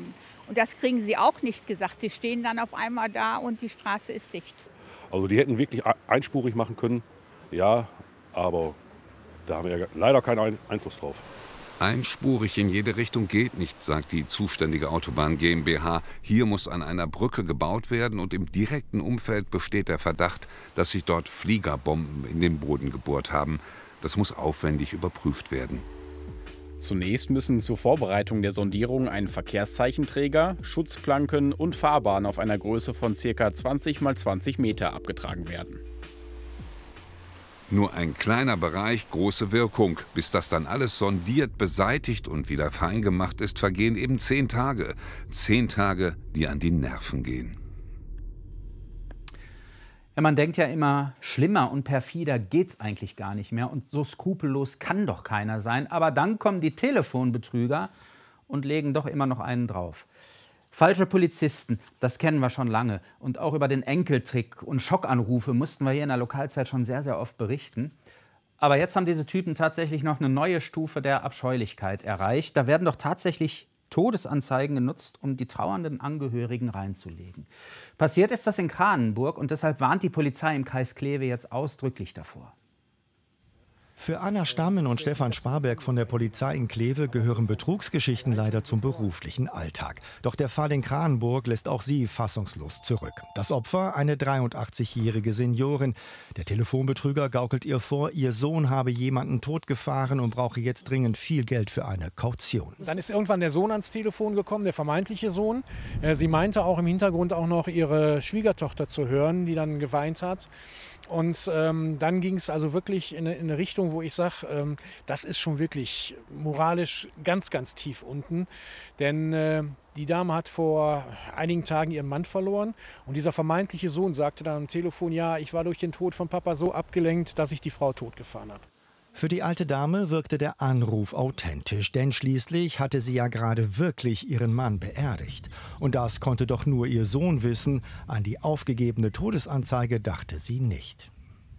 Und das kriegen sie auch nicht gesagt. Sie stehen dann auf einmal da und die Straße ist dicht. Also die hätten wirklich einspurig machen können, ja, aber da haben wir ja leider keinen Einfluss drauf. Einspurig in jede Richtung geht nicht, sagt die zuständige Autobahn GmbH. Hier muss an einer Brücke gebaut werden und im direkten Umfeld besteht der Verdacht, dass sich dort Fliegerbomben in den Boden gebohrt haben. Das muss aufwendig überprüft werden. Zunächst müssen zur Vorbereitung der Sondierung ein Verkehrszeichenträger, Schutzplanken und Fahrbahn auf einer Größe von ca. 20 x 20 Meter abgetragen werden. Nur ein kleiner Bereich, große Wirkung. Bis das dann alles sondiert, beseitigt und wieder fein gemacht ist, vergehen eben 10 Tage. 10 Tage, die an die Nerven gehen. Ja, man denkt ja immer, schlimmer und perfider geht's eigentlich gar nicht mehr. Und so skrupellos kann doch keiner sein. Aber dann kommen die Telefonbetrüger und legen doch immer noch einen drauf. Falsche Polizisten, das kennen wir schon lange. Und auch über den Enkeltrick und Schockanrufe mussten wir hier in der Lokalzeit schon sehr, sehr oft berichten. Aber jetzt haben diese Typen tatsächlich noch eine neue Stufe der Abscheulichkeit erreicht. Da werden doch tatsächlich Todesanzeigen genutzt, um die trauernden Angehörigen reinzulegen. Passiert ist das in Kranenburg und deshalb warnt die Polizei im Kreis Kleve jetzt ausdrücklich davor. Für Anna Stammen und Stefan Sparberg von der Polizei in Kleve gehören Betrugsgeschichten leider zum beruflichen Alltag. Doch der Fall in Kranenburg lässt auch sie fassungslos zurück. Das Opfer, eine 83-jährige Seniorin. Der Telefonbetrüger gaukelt ihr vor, ihr Sohn habe jemanden totgefahren und brauche jetzt dringend viel Geld für eine Kaution. Dann ist irgendwann der Sohn ans Telefon gekommen, der vermeintliche Sohn. Sie meinte auch im Hintergrund auch noch ihre Schwiegertochter zu hören, die dann geweint hat. Und dann ging es also wirklich in eine Richtung, wo ich sage, das ist schon wirklich moralisch ganz, ganz tief unten. Denn die Dame hat vor einigen Tagen ihren Mann verloren. Und dieser vermeintliche Sohn sagte dann am Telefon, ja, ich war durch den Tod von Papa so abgelenkt, dass ich die Frau totgefahren habe. Für die alte Dame wirkte der Anruf authentisch, denn schließlich hatte sie ja gerade wirklich ihren Mann beerdigt. Und das konnte doch nur ihr Sohn wissen. An die aufgegebene Todesanzeige dachte sie nicht.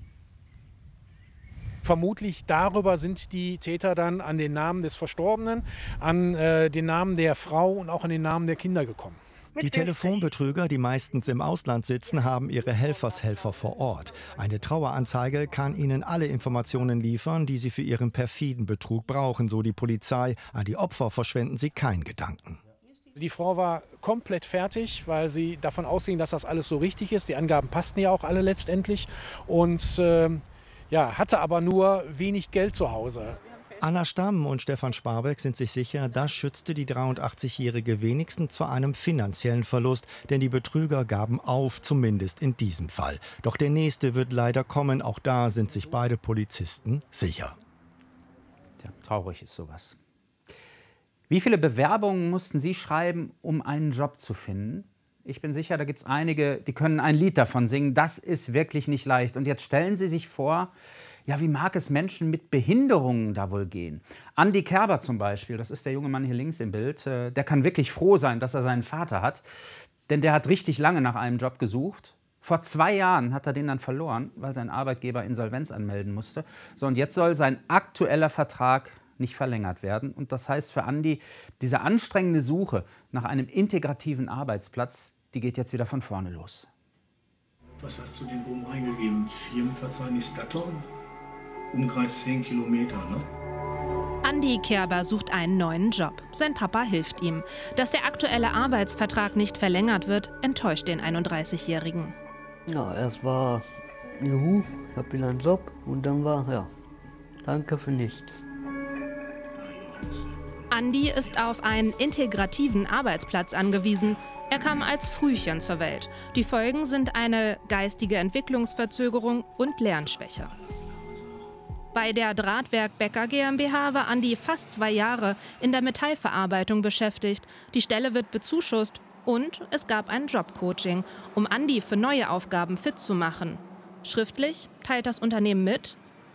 Vermutlich darüber sind die Täter dann an den Namen des Verstorbenen, an den Namen der Frau und auch an den Namen der Kinder gekommen. Die Telefonbetrüger, die meistens im Ausland sitzen, haben ihre Helfershelfer vor Ort. Eine Traueranzeige kann ihnen alle Informationen liefern, die sie für ihren perfiden Betrug brauchen, so die Polizei. An die Opfer verschwenden sie keinen Gedanken. Die Frau war komplett fertig, weil sie davon ausging, dass das alles so richtig ist. Die Angaben passten ja auch alle letztendlich und hatte aber nur wenig Geld zu Hause. Anna Stamm und Stefan Sparberg sind sich sicher, das schützte die 83-Jährige wenigstens vor einem finanziellen Verlust, denn die Betrüger gaben auf, zumindest in diesem Fall. Doch der nächste wird leider kommen, auch da sind sich beide Polizisten sicher. Tja, traurig ist sowas. Wie viele Bewerbungen mussten Sie schreiben, um einen Job zu finden? Ich bin sicher, da gibt es einige, die können ein Lied davon singen. Das ist wirklich nicht leicht. Und jetzt stellen Sie sich vor, ja, wie mag es Menschen mit Behinderungen da wohl gehen? Andi Kerber zum Beispiel, das ist der junge Mann hier links im Bild, der kann wirklich froh sein, dass er seinen Vater hat. Denn der hat richtig lange nach einem Job gesucht. Vor 2 Jahren hat er den dann verloren, weil sein Arbeitgeber Insolvenz anmelden musste. So, und jetzt soll sein aktueller Vertrag nicht verlängert werden. Und das heißt für Andi, diese anstrengende Suche nach einem integrativen Arbeitsplatz, die geht jetzt wieder von vorne los. Was hast du denn oben eingegeben? Firmenverzeichnis Datton? Umkreis 10 Kilometer, ne? Andi Kerber sucht einen neuen Job. Sein Papa hilft ihm. Dass der aktuelle Arbeitsvertrag nicht verlängert wird, enttäuscht den 31-Jährigen. Ja, erst war, juhu, ich habe wieder einen Job und dann war, ja, danke für nichts. Andi ist auf einen integrativen Arbeitsplatz angewiesen. Er kam als Frühchen zur Welt. Die Folgen sind eine geistige Entwicklungsverzögerung und Lernschwäche. Bei der Drahtwerk Becker GmbH war Andi fast 2 Jahre in der Metallverarbeitung beschäftigt. Die Stelle wird bezuschusst und es gab ein Jobcoaching, um Andi für neue Aufgaben fit zu machen. Schriftlich teilt das Unternehmen mit: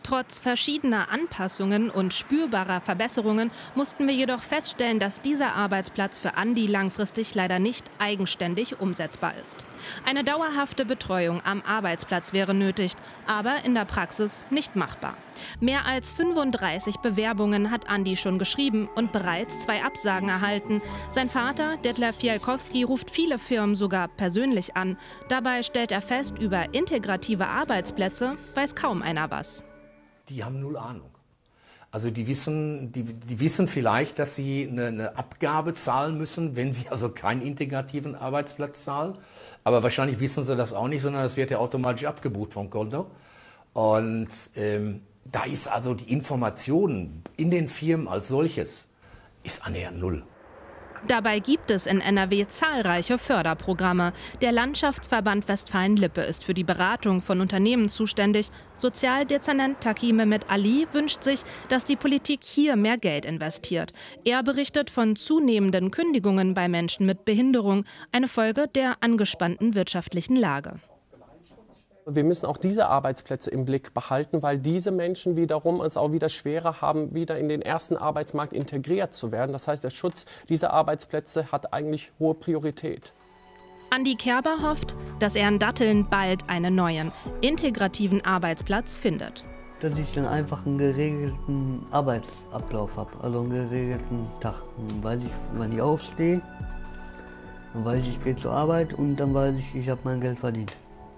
Trotz verschiedener Anpassungen und spürbarer Verbesserungen mussten wir jedoch feststellen, dass dieser Arbeitsplatz für Andi langfristig leider nicht eigenständig umsetzbar ist. Eine dauerhafte Betreuung am Arbeitsplatz wäre nötig, aber in der Praxis nicht machbar. Mehr als 35 Bewerbungen hat Andi schon geschrieben und bereits 2 Absagen erhalten. Sein Vater, Detlef Fialkowski, ruft viele Firmen sogar persönlich an. Dabei stellt er fest, über integrative Arbeitsplätze weiß kaum einer was. Die haben null Ahnung. Also die wissen vielleicht, dass sie eine Abgabe zahlen müssen, wenn sie also keinen integrativen Arbeitsplatz zahlen. Aber wahrscheinlich wissen sie das auch nicht, sondern das wird ja automatisch abgebucht vom Konto. Und da ist also die Information in den Firmen als solches ist annähernd null. Dabei gibt es in NRW zahlreiche Förderprogramme. Der Landschaftsverband Westfalen-Lippe ist für die Beratung von Unternehmen zuständig. Sozialdezernent Taki Mehmet Ali wünscht sich, dass die Politik hier mehr Geld investiert. Er berichtet von zunehmenden Kündigungen bei Menschen mit Behinderung, eine Folge der angespannten wirtschaftlichen Lage. Wir müssen auch diese Arbeitsplätze im Blick behalten, weil diese Menschen wiederum es auch wieder schwerer haben, wieder in den ersten Arbeitsmarkt integriert zu werden. Das heißt, der Schutz dieser Arbeitsplätze hat eigentlich hohe Priorität. Andi Kerber hofft, dass er in Datteln bald einen neuen, integrativen Arbeitsplatz findet. Dass ich dann einfach einen geregelten Arbeitsablauf habe, also einen geregelten Tag. Dann weiß ich, wann ich aufstehe, dann weiß ich, ich gehe zur Arbeit und dann weiß ich, ich habe mein Geld verdient.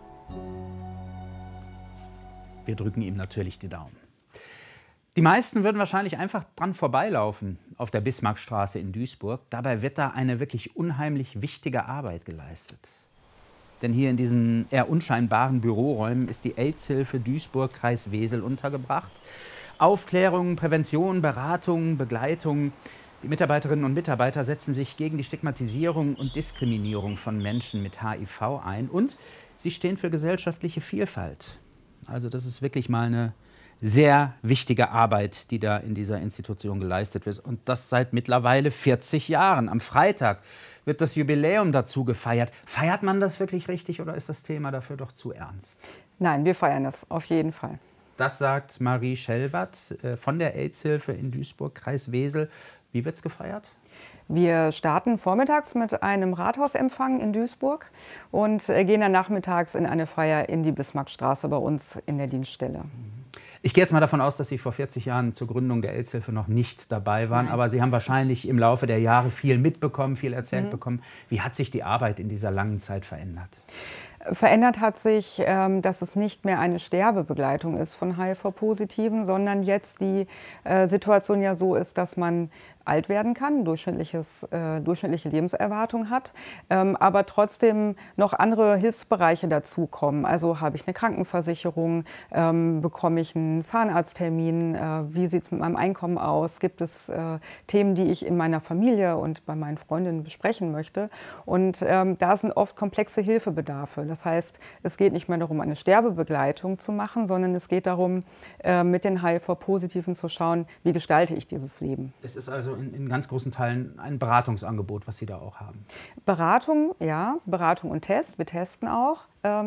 Wir drücken ihm natürlich die Daumen. Die meisten würden wahrscheinlich einfach dran vorbeilaufen auf der Bismarckstraße in Duisburg. Dabei wird da eine wirklich unheimlich wichtige Arbeit geleistet. Denn hier in diesen eher unscheinbaren Büroräumen ist die AIDS-Hilfe Duisburg-Kreis Wesel untergebracht. Aufklärung, Prävention, Beratung, Begleitung. Die Mitarbeiterinnen und Mitarbeiter setzen sich gegen die Stigmatisierung und Diskriminierung von Menschen mit HIV ein. Und sie stehen für gesellschaftliche Vielfalt. Also das ist wirklich mal eine sehr wichtige Arbeit, die da in dieser Institution geleistet wird. Und das seit mittlerweile 40 Jahren. Am Freitag wird das Jubiläum dazu gefeiert. Feiert man das wirklich richtig oder ist das Thema dafür doch zu ernst? Nein, wir feiern es auf jeden Fall. Das sagt Marie Schellwatt von der AIDS-Hilfe in Duisburg, Kreis Wesel. Wie wird es gefeiert? Wir starten vormittags mit einem Rathausempfang in Duisburg und gehen dann nachmittags in eine Feier in die Bismarckstraße bei uns in der Dienststelle. Ich gehe jetzt mal davon aus, dass Sie vor 40 Jahren zur Gründung der AIDS-Hilfe noch nicht dabei waren. Nein. Aber Sie haben wahrscheinlich im Laufe der Jahre viel mitbekommen, viel erzählt bekommen. Wie hat sich die Arbeit in dieser langen Zeit verändert? Verändert hat sich, dass es nicht mehr eine Sterbebegleitung ist von HIV-Positiven, sondern jetzt die Situation ja so ist, dass man alt werden kann, durchschnittliche Lebenserwartung hat, aber trotzdem noch andere Hilfsbereiche dazukommen. Also habe ich eine Krankenversicherung, bekomme ich einen Zahnarzttermin, wie sieht es mit meinem Einkommen aus, gibt es Themen, die ich in meiner Familie und bei meinen Freundinnen besprechen möchte. Und da sind oft komplexe Hilfebedarfe. Das heißt, es geht nicht mehr darum, eine Sterbebegleitung zu machen, sondern es geht darum, mit den HIV-Positiven zu schauen, wie gestalte ich dieses Leben. Es ist also in ganz großen Teilen ein Beratungsangebot, was Sie da auch haben. Beratung, ja, Beratung und Test. Wir testen auch.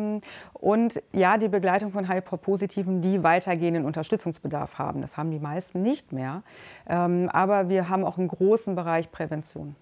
Und ja, die Begleitung von HIV-Positiven, die weitergehenden Unterstützungsbedarf haben. Das haben die meisten nicht mehr. Aber wir haben auch einen großen Bereich Prävention.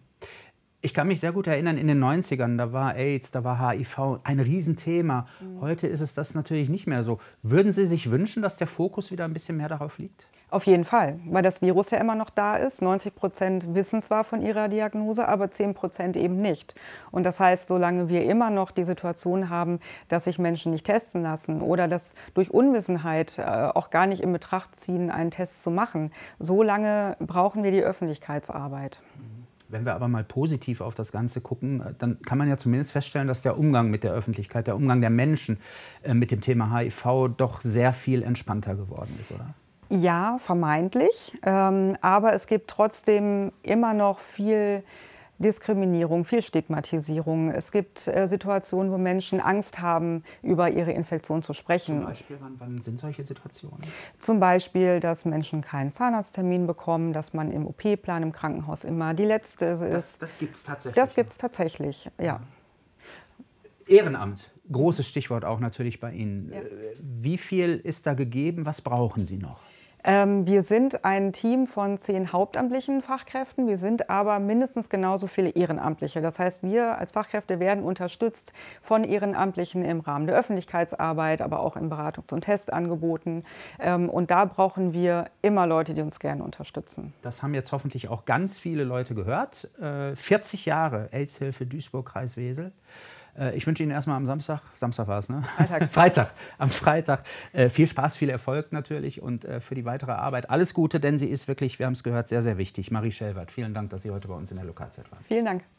Ich kann mich sehr gut erinnern, in den 90ern, da war AIDS, da war HIV ein Riesenthema. Heute ist es das natürlich nicht mehr so. Würden Sie sich wünschen, dass der Fokus wieder ein bisschen mehr darauf liegt? Auf jeden Fall, weil das Virus ja immer noch da ist. 90% wissen zwar von ihrer Diagnose, aber 10% eben nicht. Und das heißt, solange wir immer noch die Situation haben, dass sich Menschen nicht testen lassen oder dass durch Unwissenheit auch gar nicht in Betracht ziehen, einen Test zu machen, solange brauchen wir die Öffentlichkeitsarbeit. Wenn wir aber mal positiv auf das Ganze gucken, dann kann man ja zumindest feststellen, dass der Umgang mit der Öffentlichkeit, der Umgang der Menschen mit dem Thema HIV doch sehr viel entspannter geworden ist, oder? Ja, vermeintlich. Aber es gibt trotzdem immer noch viel Diskriminierung, viel Stigmatisierung. Es gibt Situationen, wo Menschen Angst haben, über ihre Infektion zu sprechen. Zum Beispiel, wann sind solche Situationen? Zum Beispiel, dass Menschen keinen Zahnarzttermin bekommen, dass man im OP-Plan im Krankenhaus immer die Letzte ist. Das gibt es tatsächlich? Das gibt es tatsächlich, ja. Ehrenamt. Großes Stichwort auch natürlich bei Ihnen. Ja. Wie viel ist da gegeben? Was brauchen Sie noch? Wir sind ein Team von 10 hauptamtlichen Fachkräften. Wir sind aber mindestens genauso viele Ehrenamtliche. Das heißt, wir als Fachkräfte werden unterstützt von Ehrenamtlichen im Rahmen der Öffentlichkeitsarbeit, aber auch in Beratungs- und Testangeboten. Und da brauchen wir immer Leute, die uns gerne unterstützen. Das haben jetzt hoffentlich auch ganz viele Leute gehört. 40 Jahre AIDS-Hilfe Duisburg-Kreis Wesel. Ich wünsche Ihnen erstmal am Samstag war es, ne? Am Freitag viel Spaß, viel Erfolg natürlich und für die weitere Arbeit alles Gute, denn sie ist wirklich, wir haben es gehört, sehr, sehr wichtig. Marie Schellwert, vielen Dank, dass Sie heute bei uns in der Lokalzeit waren. Vielen Dank.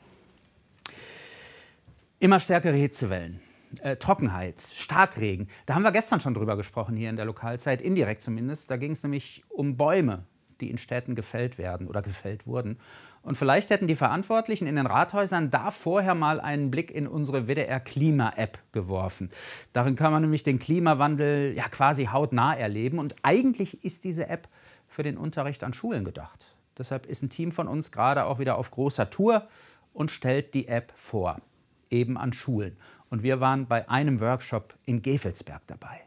Immer stärkere Hitzewellen, Trockenheit, Starkregen. Da haben wir gestern schon drüber gesprochen hier in der Lokalzeit, indirekt zumindest. Da ging es nämlich um Bäume, die in Städten gefällt werden oder gefällt wurden. Und vielleicht hätten die Verantwortlichen in den Rathäusern da vorher mal einen Blick in unsere WDR-Klima-App geworfen. Darin kann man nämlich den Klimawandel ja quasi hautnah erleben. Und eigentlich ist diese App für den Unterricht an Schulen gedacht. Deshalb ist ein Team von uns gerade auch wieder auf großer Tour und stellt die App vor, eben an Schulen. Und wir waren bei einem Workshop in Gevelsberg dabei.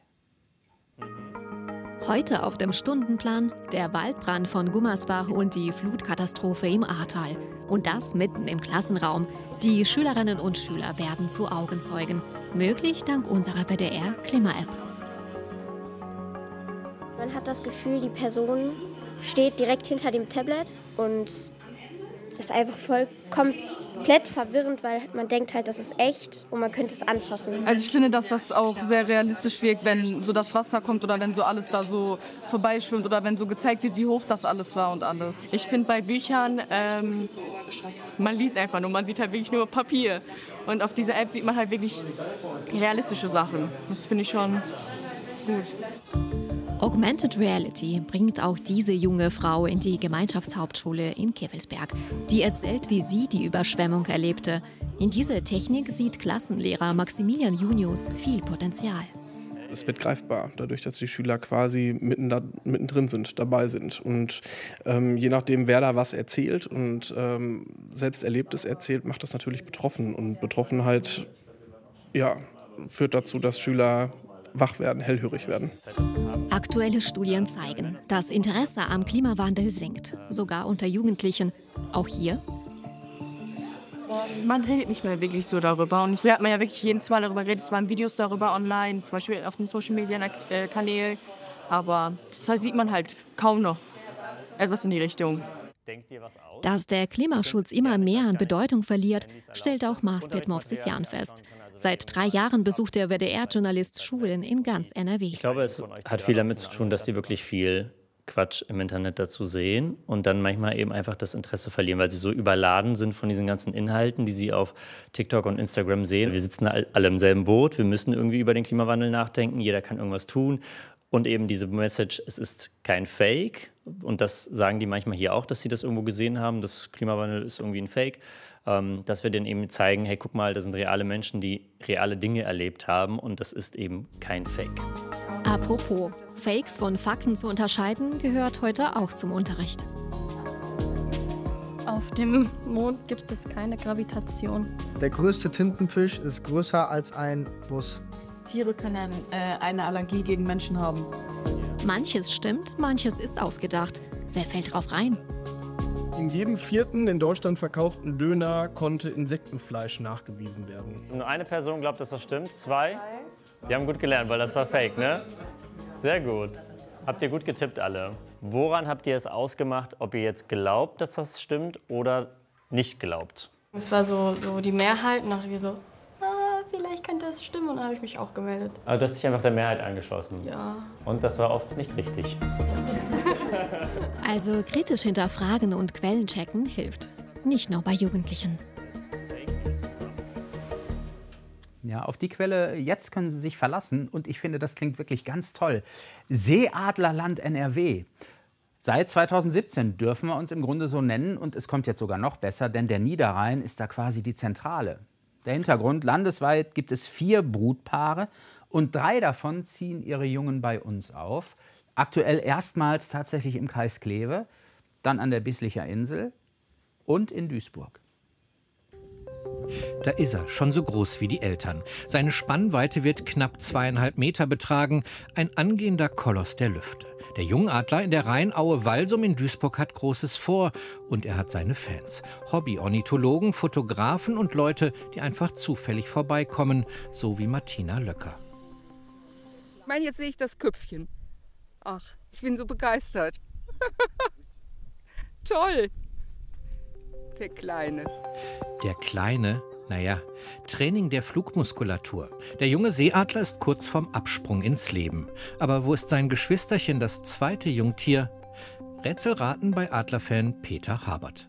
Heute auf dem Stundenplan der Waldbrand von Gummersbach und die Flutkatastrophe im Ahrtal. Und das mitten im Klassenraum. Die Schülerinnen und Schüler werden zu Augenzeugen. Möglich dank unserer WDR-Klima-App. Man hat das Gefühl, die Person steht direkt hinter dem Tablet und ist einfach komplett verwirrend, weil man denkt halt, das ist echt und man könnte es anfassen. Also ich finde, dass das auch sehr realistisch wirkt, wenn so das Wasser kommt oder wenn so alles da so vorbeischwimmt oder wenn so gezeigt wird, wie hoch das alles war und alles. Ich finde bei Büchern, man liest einfach nur, man sieht halt wirklich nur Papier. Und auf dieser App sieht man halt wirklich realistische Sachen. Das finde ich schon gut. Augmented Reality bringt auch diese junge Frau in die Gemeinschaftshauptschule in Gevelsberg. Die erzählt, wie sie die Überschwemmung erlebte. In dieser Technik sieht Klassenlehrer Maximilian Junius viel Potenzial. Es wird greifbar, dadurch, dass die Schüler quasi mittendrin sind, dabei sind. Und je nachdem, wer da was erzählt und selbst Erlebtes erzählt, macht das natürlich betroffen. Und Betroffenheit führt dazu, dass Schüler wach werden, hellhörig werden. Aktuelle Studien zeigen, das Interesse am Klimawandel sinkt, sogar unter Jugendlichen. Auch hier? Man redet nicht mehr wirklich so darüber. Und früher hat man ja wirklich jedes Mal darüber geredet. Es waren Videos darüber online, zum Beispiel auf den Social-Media-Kanälen. Aber das sieht man halt kaum noch etwas in die Richtung. Dass der Klimaschutz immer mehr an Bedeutung verliert, stellt auch Marsbert Movsisyan fest. Seit 3 Jahren besucht der WDR-Journalist Schulen in ganz NRW. Ich glaube, es hat viel damit zu tun, dass die wirklich viel Quatsch im Internet dazu sehen und dann manchmal eben einfach das Interesse verlieren, weil sie so überladen sind von diesen ganzen Inhalten, die sie auf TikTok und Instagram sehen. Wir sitzen alle im selben Boot, wir müssen irgendwie über den Klimawandel nachdenken, jeder kann irgendwas tun. Und eben diese Message, es ist kein Fake. Und das sagen die manchmal hier auch, dass sie das irgendwo gesehen haben. Das Klimawandel ist irgendwie ein Fake. Dass wir denen eben zeigen, hey, guck mal, das sind reale Menschen, die reale Dinge erlebt haben. Und das ist eben kein Fake. Apropos, Fakes von Fakten zu unterscheiden, gehört heute auch zum Unterricht. Auf dem Mond gibt es keine Gravitation. Der größte Tintenfisch ist größer als ein Bus. Tiere können eine Allergie gegen Menschen haben. Manches stimmt, manches ist ausgedacht. Wer fällt drauf rein? In jedem 4. in Deutschland verkauften Döner konnte Insektenfleisch nachgewiesen werden. Nur eine Person glaubt, dass das stimmt. 2? Die haben gut gelernt, weil das war Fake, ne? Sehr gut. Habt ihr gut getippt alle. Woran habt ihr es ausgemacht, ob ihr jetzt glaubt, dass das stimmt oder nicht glaubt? Es war so die Mehrheit und dachte ich so, vielleicht könnte es stimmen und dann habe ich mich auch gemeldet. Aber du hast dich einfach der Mehrheit angeschlossen? Ja. Und das war oft nicht richtig. Also kritisch hinterfragen und Quellen checken hilft. Nicht nur bei Jugendlichen. Ja, auf die Quelle jetzt können Sie sich verlassen und ich finde, das klingt wirklich ganz toll. Seeadlerland NRW. Seit 2017 dürfen wir uns im Grunde so nennen und es kommt jetzt sogar noch besser, denn der Niederrhein ist da quasi die Zentrale. Der Hintergrund, landesweit gibt es 4 Brutpaare und 3 davon ziehen ihre Jungen bei uns auf. Aktuell erstmals tatsächlich im Kreis Kleve, dann an der Bislicher Insel und in Duisburg. Da ist er, schon so groß wie die Eltern. Seine Spannweite wird knapp 2,5 Meter betragen. Ein angehender Koloss der Lüfte. Der Jungadler in der Rheinaue Walsum in Duisburg hat Großes vor. Und er hat seine Fans. Hobby-Ornithologen, Fotografen und Leute, die einfach zufällig vorbeikommen. So wie Martina Löcker. Ich meine, jetzt sehe ich das Köpfchen. Ach, ich bin so begeistert. Toll. Der Kleine. Der Kleine? Naja, Training der Flugmuskulatur. Der junge Seeadler ist kurz vorm Absprung ins Leben. Aber wo ist sein Geschwisterchen, das zweite Jungtier? Rätselraten bei Adlerfan Peter Habert.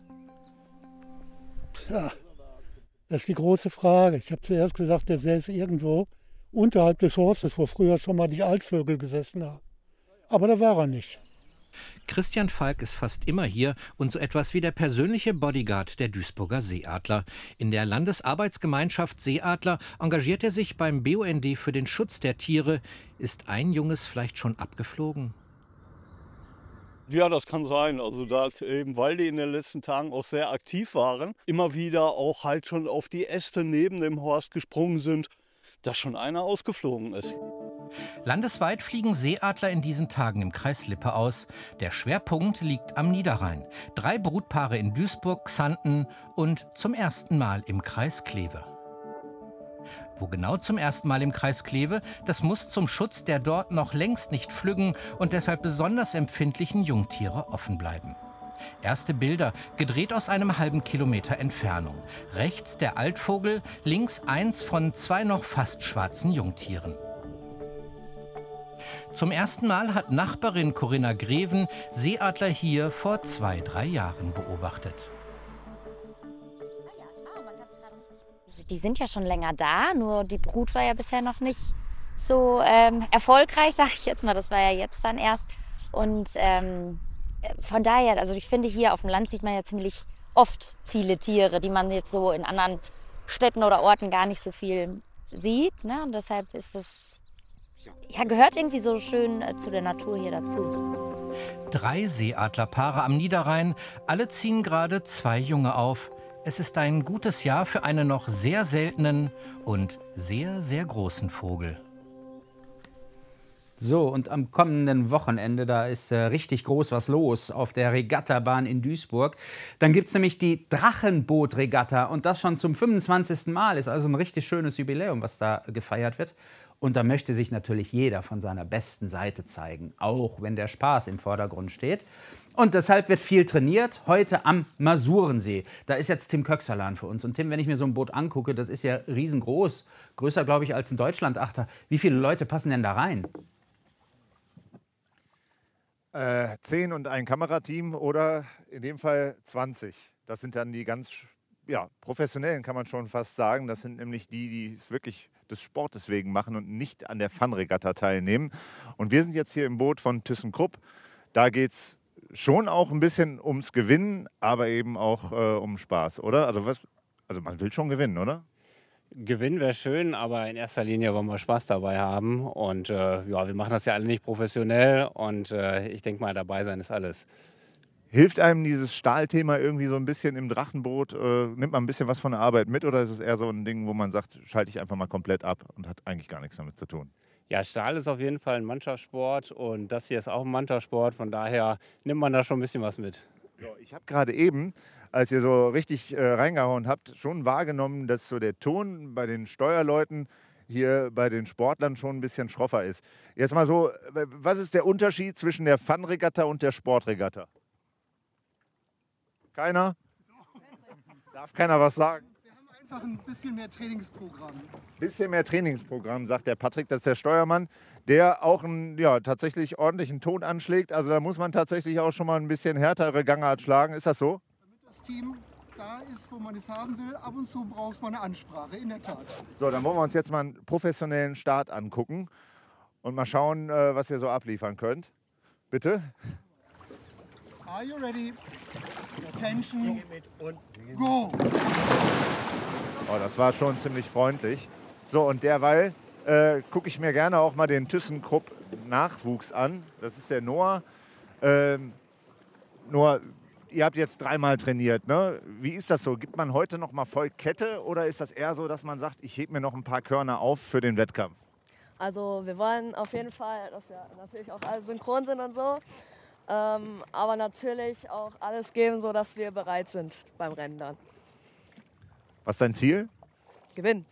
Ja, das ist die große Frage. Ich habe zuerst gedacht, der säße irgendwo unterhalb des Horstes, wo früher schon mal die Altvögel gesessen haben. Aber da war er nicht. Christian Falk ist fast immer hier und so etwas wie der persönliche Bodyguard der Duisburger Seeadler. In der Landesarbeitsgemeinschaft Seeadler engagiert er sich beim BUND für den Schutz der Tiere. Ist ein Junges vielleicht schon abgeflogen? Ja, das kann sein. Also da eben, weil die in den letzten Tagen auch sehr aktiv waren, immer wieder auch halt schon auf die Äste neben dem Horst gesprungen sind, dass schon einer ausgeflogen ist. Landesweit fliegen Seeadler in diesen Tagen im Kreis Lippe aus. Der Schwerpunkt liegt am Niederrhein. 3 Brutpaare in Duisburg, Xanten und zum ersten Mal im Kreis Kleve. Wo genau zum ersten Mal im Kreis Kleve, das muss zum Schutz der dort noch längst nicht flüggen und deshalb besonders empfindlichen Jungtiere offen bleiben. Erste Bilder, gedreht aus einem halben Kilometer Entfernung. Rechts der Altvogel, links eins von 2 noch fast schwarzen Jungtieren. Zum ersten Mal hat Nachbarin Corinna Greven Seeadler hier vor 2-3 Jahren beobachtet. Die sind ja schon länger da, nur die Brut war ja bisher noch nicht so erfolgreich, sage ich jetzt mal. Das war ja jetzt dann erst. Und von daher, also ich finde, hier auf dem Land sieht man ja ziemlich oft viele Tiere, die man jetzt so in anderen Städten oder Orten gar nicht so viel sieht. Ne? Und deshalb ist das, ja, gehört irgendwie so schön zu der Natur hier dazu. 3 Seeadlerpaare am Niederrhein, alle ziehen gerade 2 Junge auf. Es ist ein gutes Jahr für einen noch sehr seltenen und sehr, sehr großen Vogel. So, und am kommenden Wochenende, da ist richtig groß was los auf der Regattabahn in Duisburg. Dann gibt es nämlich die Drachenboot-Regatta und das schon zum 25. Mal. Ist also ein richtig schönes Jubiläum, was da gefeiert wird. Und da möchte sich natürlich jeder von seiner besten Seite zeigen, auch wenn der Spaß im Vordergrund steht. Und deshalb wird viel trainiert, heute am Masurensee. Da ist jetzt Tim Köxerlan für uns. Und Tim, wenn ich mir so ein Boot angucke, das ist ja riesengroß. Größer, glaube ich, als ein Deutschlandachter. Wie viele Leute passen denn da rein? 10 und ein Kamerateam oder in dem Fall 20. Das sind dann die ganz professionellen, kann man schon fast sagen. Das sind nämlich die, die es wirklich des Sportes wegen machen und nicht an der Fun-Regatta teilnehmen. Und wir sind jetzt hier im Boot von ThyssenKrupp. Da geht es schon auch ein bisschen ums Gewinnen, aber eben auch um Spaß, oder? Also man will schon gewinnen, oder? Gewinnen wäre schön, aber in erster Linie wollen wir Spaß dabei haben. Und wir machen das ja alle nicht professionell und ich denke mal, dabei sein ist alles. Hilft einem dieses Stahlthema irgendwie so ein bisschen im Drachenboot? Nimmt man ein bisschen was von der Arbeit mit oder ist es eher so ein Ding, wo man sagt, schalte ich einfach mal komplett ab und hat eigentlich gar nichts damit zu tun? Ja, Stahl ist auf jeden Fall ein Mannschaftssport und das hier ist auch ein Mannschaftssport. Von daher nimmt man da schon ein bisschen was mit. So, ich habe gerade eben, als ihr so richtig reingehauen habt, schon wahrgenommen, dass so der Ton bei den Steuerleuten hier bei den Sportlern schon ein bisschen schroffer ist. Jetzt mal so, was ist der Unterschied zwischen der Fun-Regatta und der Sportregatta? Keiner? Darf keiner was sagen? Wir haben einfach ein bisschen mehr Trainingsprogramm. Bisschen mehr Trainingsprogramm, sagt der Patrick, das ist der Steuermann, der auch einen tatsächlich ordentlichen Ton anschlägt. Also da muss man tatsächlich auch schon mal ein bisschen härtere Gangart schlagen. Ist das so? Damit das Team da ist, wo man es haben will, ab und zu braucht man eine Ansprache, in der Tat. So, dann wollen wir uns jetzt mal einen professionellen Start angucken und mal schauen, was ihr so abliefern könnt. Bitte? Are you ready? Attention. Go! Oh, das war schon ziemlich freundlich. So, und derweil gucke ich mir gerne auch mal den ThyssenKrupp Nachwuchs an. Das ist der Noah. Noah, ihr habt jetzt 3-mal trainiert, ne? Wie ist das so? Gibt man heute noch mal voll Kette oder ist das eher so, dass man sagt, ich hebe mir noch ein paar Körner auf für den Wettkampf? Also wir wollen auf jeden Fall, dass wir natürlich auch alle synchron sind und so, aber natürlich auch alles geben, sodass wir bereit sind beim Rennen dann. Was ist dein Ziel? Gewinnen.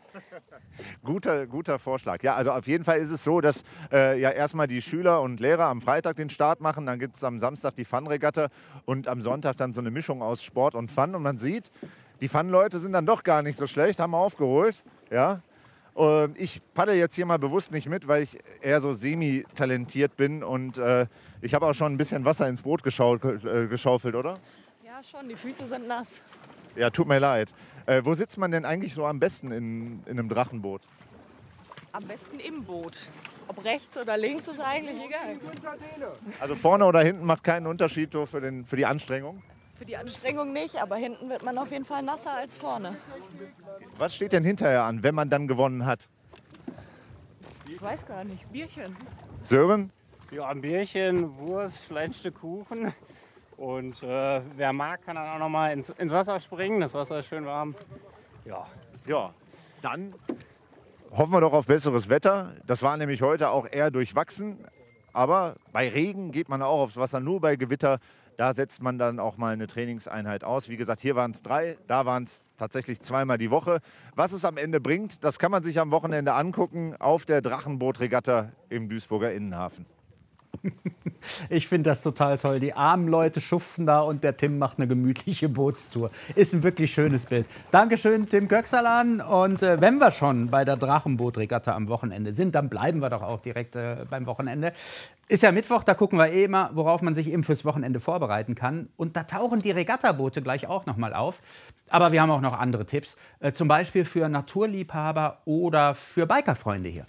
Guter Vorschlag. Ja, also auf jeden Fall ist es so, dass ja erstmal die Schüler und Lehrer am Freitag den Start machen, dann gibt es am Samstag die Fun-Regatta und am Sonntag dann so eine Mischung aus Sport und Fun. Und man sieht, die Fun-Leute sind dann doch gar nicht so schlecht, haben wir aufgeholt. Ja. Ich paddel jetzt hier mal bewusst nicht mit, weil ich eher so semi-talentiert bin und ich habe auch schon ein bisschen Wasser ins Boot geschaufelt, oder? Ja, schon, die Füße sind nass. Ja, tut mir leid. Wo sitzt man denn eigentlich so am besten in einem Drachenboot? Am besten im Boot. Ob rechts oder links ist eigentlich egal. Also vorne oder hinten macht keinen Unterschied so für die Anstrengung? Für die Anstrengung nicht, aber hinten wird man auf jeden Fall nasser als vorne. Was steht denn hinterher an, wenn man dann gewonnen hat? Ich weiß gar nicht, Bierchen. Sören? Ja, ein Bierchen, Wurst, vielleicht ein Stück Kuchen. Und wer mag, kann dann auch noch mal ins Wasser springen. Das Wasser ist schön warm. Ja, dann hoffen wir doch auf besseres Wetter. Das war nämlich heute auch eher durchwachsen. Aber bei Regen geht man auch aufs Wasser, nur bei Gewitter. Da setzt man dann auch mal eine Trainingseinheit aus. Wie gesagt, hier waren es 3, da waren es tatsächlich 2-mal die Woche. Was es am Ende bringt, das kann man sich am Wochenende angucken auf der Drachenboot-Regatta im Duisburger Innenhafen. Ich finde das total toll. Die armen Leute schuften da und der Tim macht eine gemütliche Bootstour. Ist ein wirklich schönes Bild. Dankeschön, Tim Köxalan. Und wenn wir schon bei der Drachenboot-Regatta am Wochenende sind, dann bleiben wir doch auch direkt beim Wochenende. Ist ja Mittwoch, da gucken wir immer, worauf man sich eben fürs Wochenende vorbereiten kann. Und da tauchen die Regattaboote gleich auch noch mal auf. Aber wir haben auch noch andere Tipps. Zum Beispiel für Naturliebhaber oder für Bikerfreunde hier.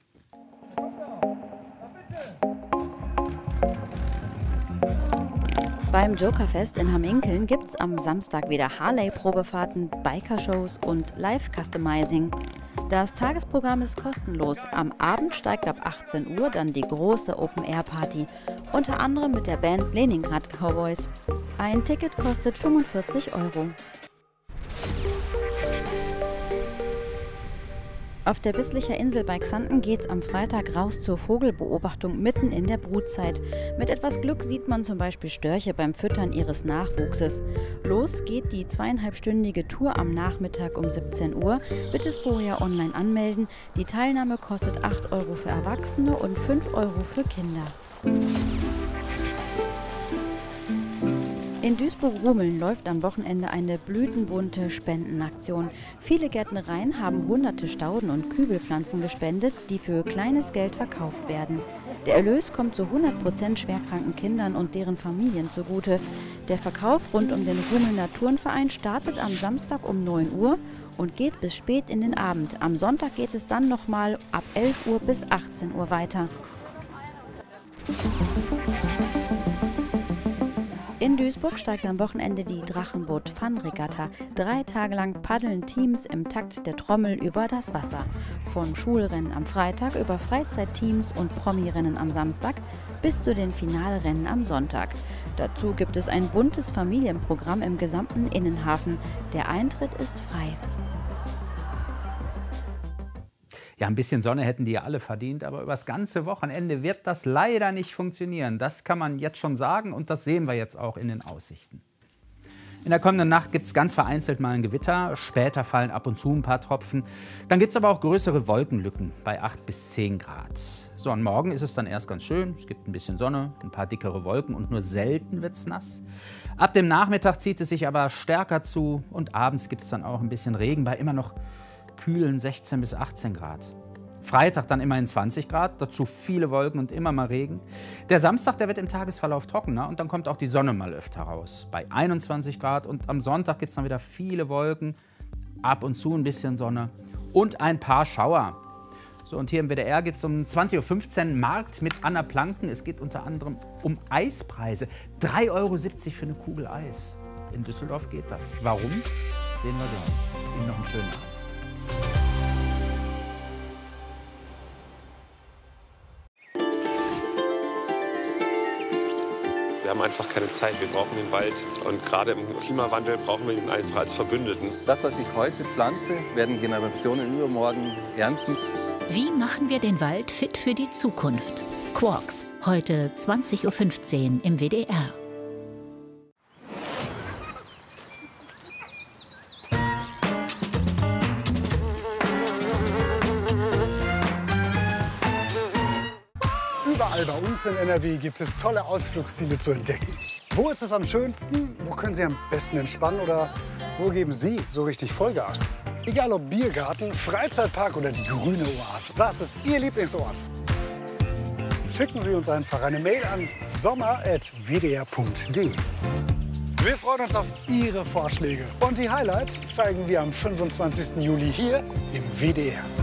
Beim Jokerfest in Hamminkeln gibt's am Samstag wieder Harley-Probefahrten, Biker-Shows und Live-Customizing. Das Tagesprogramm ist kostenlos. Am Abend steigt ab 18 Uhr dann die große Open-Air-Party, unter anderem mit der Band Leningrad Cowboys. Ein Ticket kostet 45 €. Auf der Bisslicher Insel bei Xanten geht's am Freitag raus zur Vogelbeobachtung mitten in der Brutzeit. Mit etwas Glück sieht man zum Beispiel Störche beim Füttern ihres Nachwuchses. Los geht die 2,5-stündige Tour am Nachmittag um 17 Uhr. Bitte vorher online anmelden. Die Teilnahme kostet 8 € für Erwachsene und 5 € für Kinder. In Duisburg-Rumeln läuft am Wochenende eine blütenbunte Spendenaktion. Viele Gärtnereien haben hunderte Stauden und Kübelpflanzen gespendet, die für kleines Geld verkauft werden. Der Erlös kommt zu 100% schwerkranken Kindern und deren Familien zugute. Der Verkauf rund um den Rumelner Turnverein startet am Samstag um 9 Uhr und geht bis spät in den Abend. Am Sonntag geht es dann nochmal ab 11 Uhr bis 18 Uhr weiter. In Duisburg steigt am Wochenende die Drachenboot-Fun-Regatta. 3 Tage lang paddeln Teams im Takt der Trommel über das Wasser. Von Schulrennen am Freitag über Freizeitteams und Promi-Rennen am Samstag bis zu den Finalrennen am Sonntag. Dazu gibt es ein buntes Familienprogramm im gesamten Innenhafen. Der Eintritt ist frei. Ja, ein bisschen Sonne hätten die ja alle verdient, aber übers ganze Wochenende wird das leider nicht funktionieren. Das kann man jetzt schon sagen und das sehen wir jetzt auch in den Aussichten. In der kommenden Nacht gibt es ganz vereinzelt mal ein Gewitter, später fallen ab und zu ein paar Tropfen. Dann gibt es aber auch größere Wolkenlücken bei 8 bis 10 Grad. So, und morgen ist es dann erst ganz schön, es gibt ein bisschen Sonne, ein paar dickere Wolken und nur selten wird es nass. Ab dem Nachmittag zieht es sich aber stärker zu und abends gibt es dann auch ein bisschen Regen bei immer noch kühlen 16 bis 18 Grad. Freitag dann immerhin 20 Grad, dazu viele Wolken und immer mal Regen. Der Samstag, der wird im Tagesverlauf trockener und dann kommt auch die Sonne mal öfter raus. Bei 21 Grad und am Sonntag gibt es dann wieder viele Wolken, ab und zu ein bisschen Sonne und ein paar Schauer. So, und hier im WDR geht es um 20.15 Uhr Markt mit Anna Planken. Es geht unter anderem um Eispreise. 3,70 € für eine Kugel Eis. In Düsseldorf geht das. Warum? Sehen wir gleich. Ihnen noch einen schönen Abend. Wir haben einfach keine Zeit. Wir brauchen den Wald. Und gerade im Klimawandel brauchen wir ihn einfach als Verbündeten. Das, was ich heute pflanze, werden Generationen übermorgen ernten. Wie machen wir den Wald fit für die Zukunft? Quarks, heute 20:15 Uhr im WDR. Überall bei uns in NRW gibt es tolle Ausflugsziele zu entdecken. Wo ist es am schönsten? Wo können Sie am besten entspannen? Oder wo geben Sie so richtig Vollgas? Egal ob Biergarten, Freizeitpark oder die grüne Oase. Was ist Ihr Lieblingsort? Schicken Sie uns einfach eine Mail an sommer@wdr.de. Wir freuen uns auf Ihre Vorschläge. Und die Highlights zeigen wir am 25. Juli hier im WDR.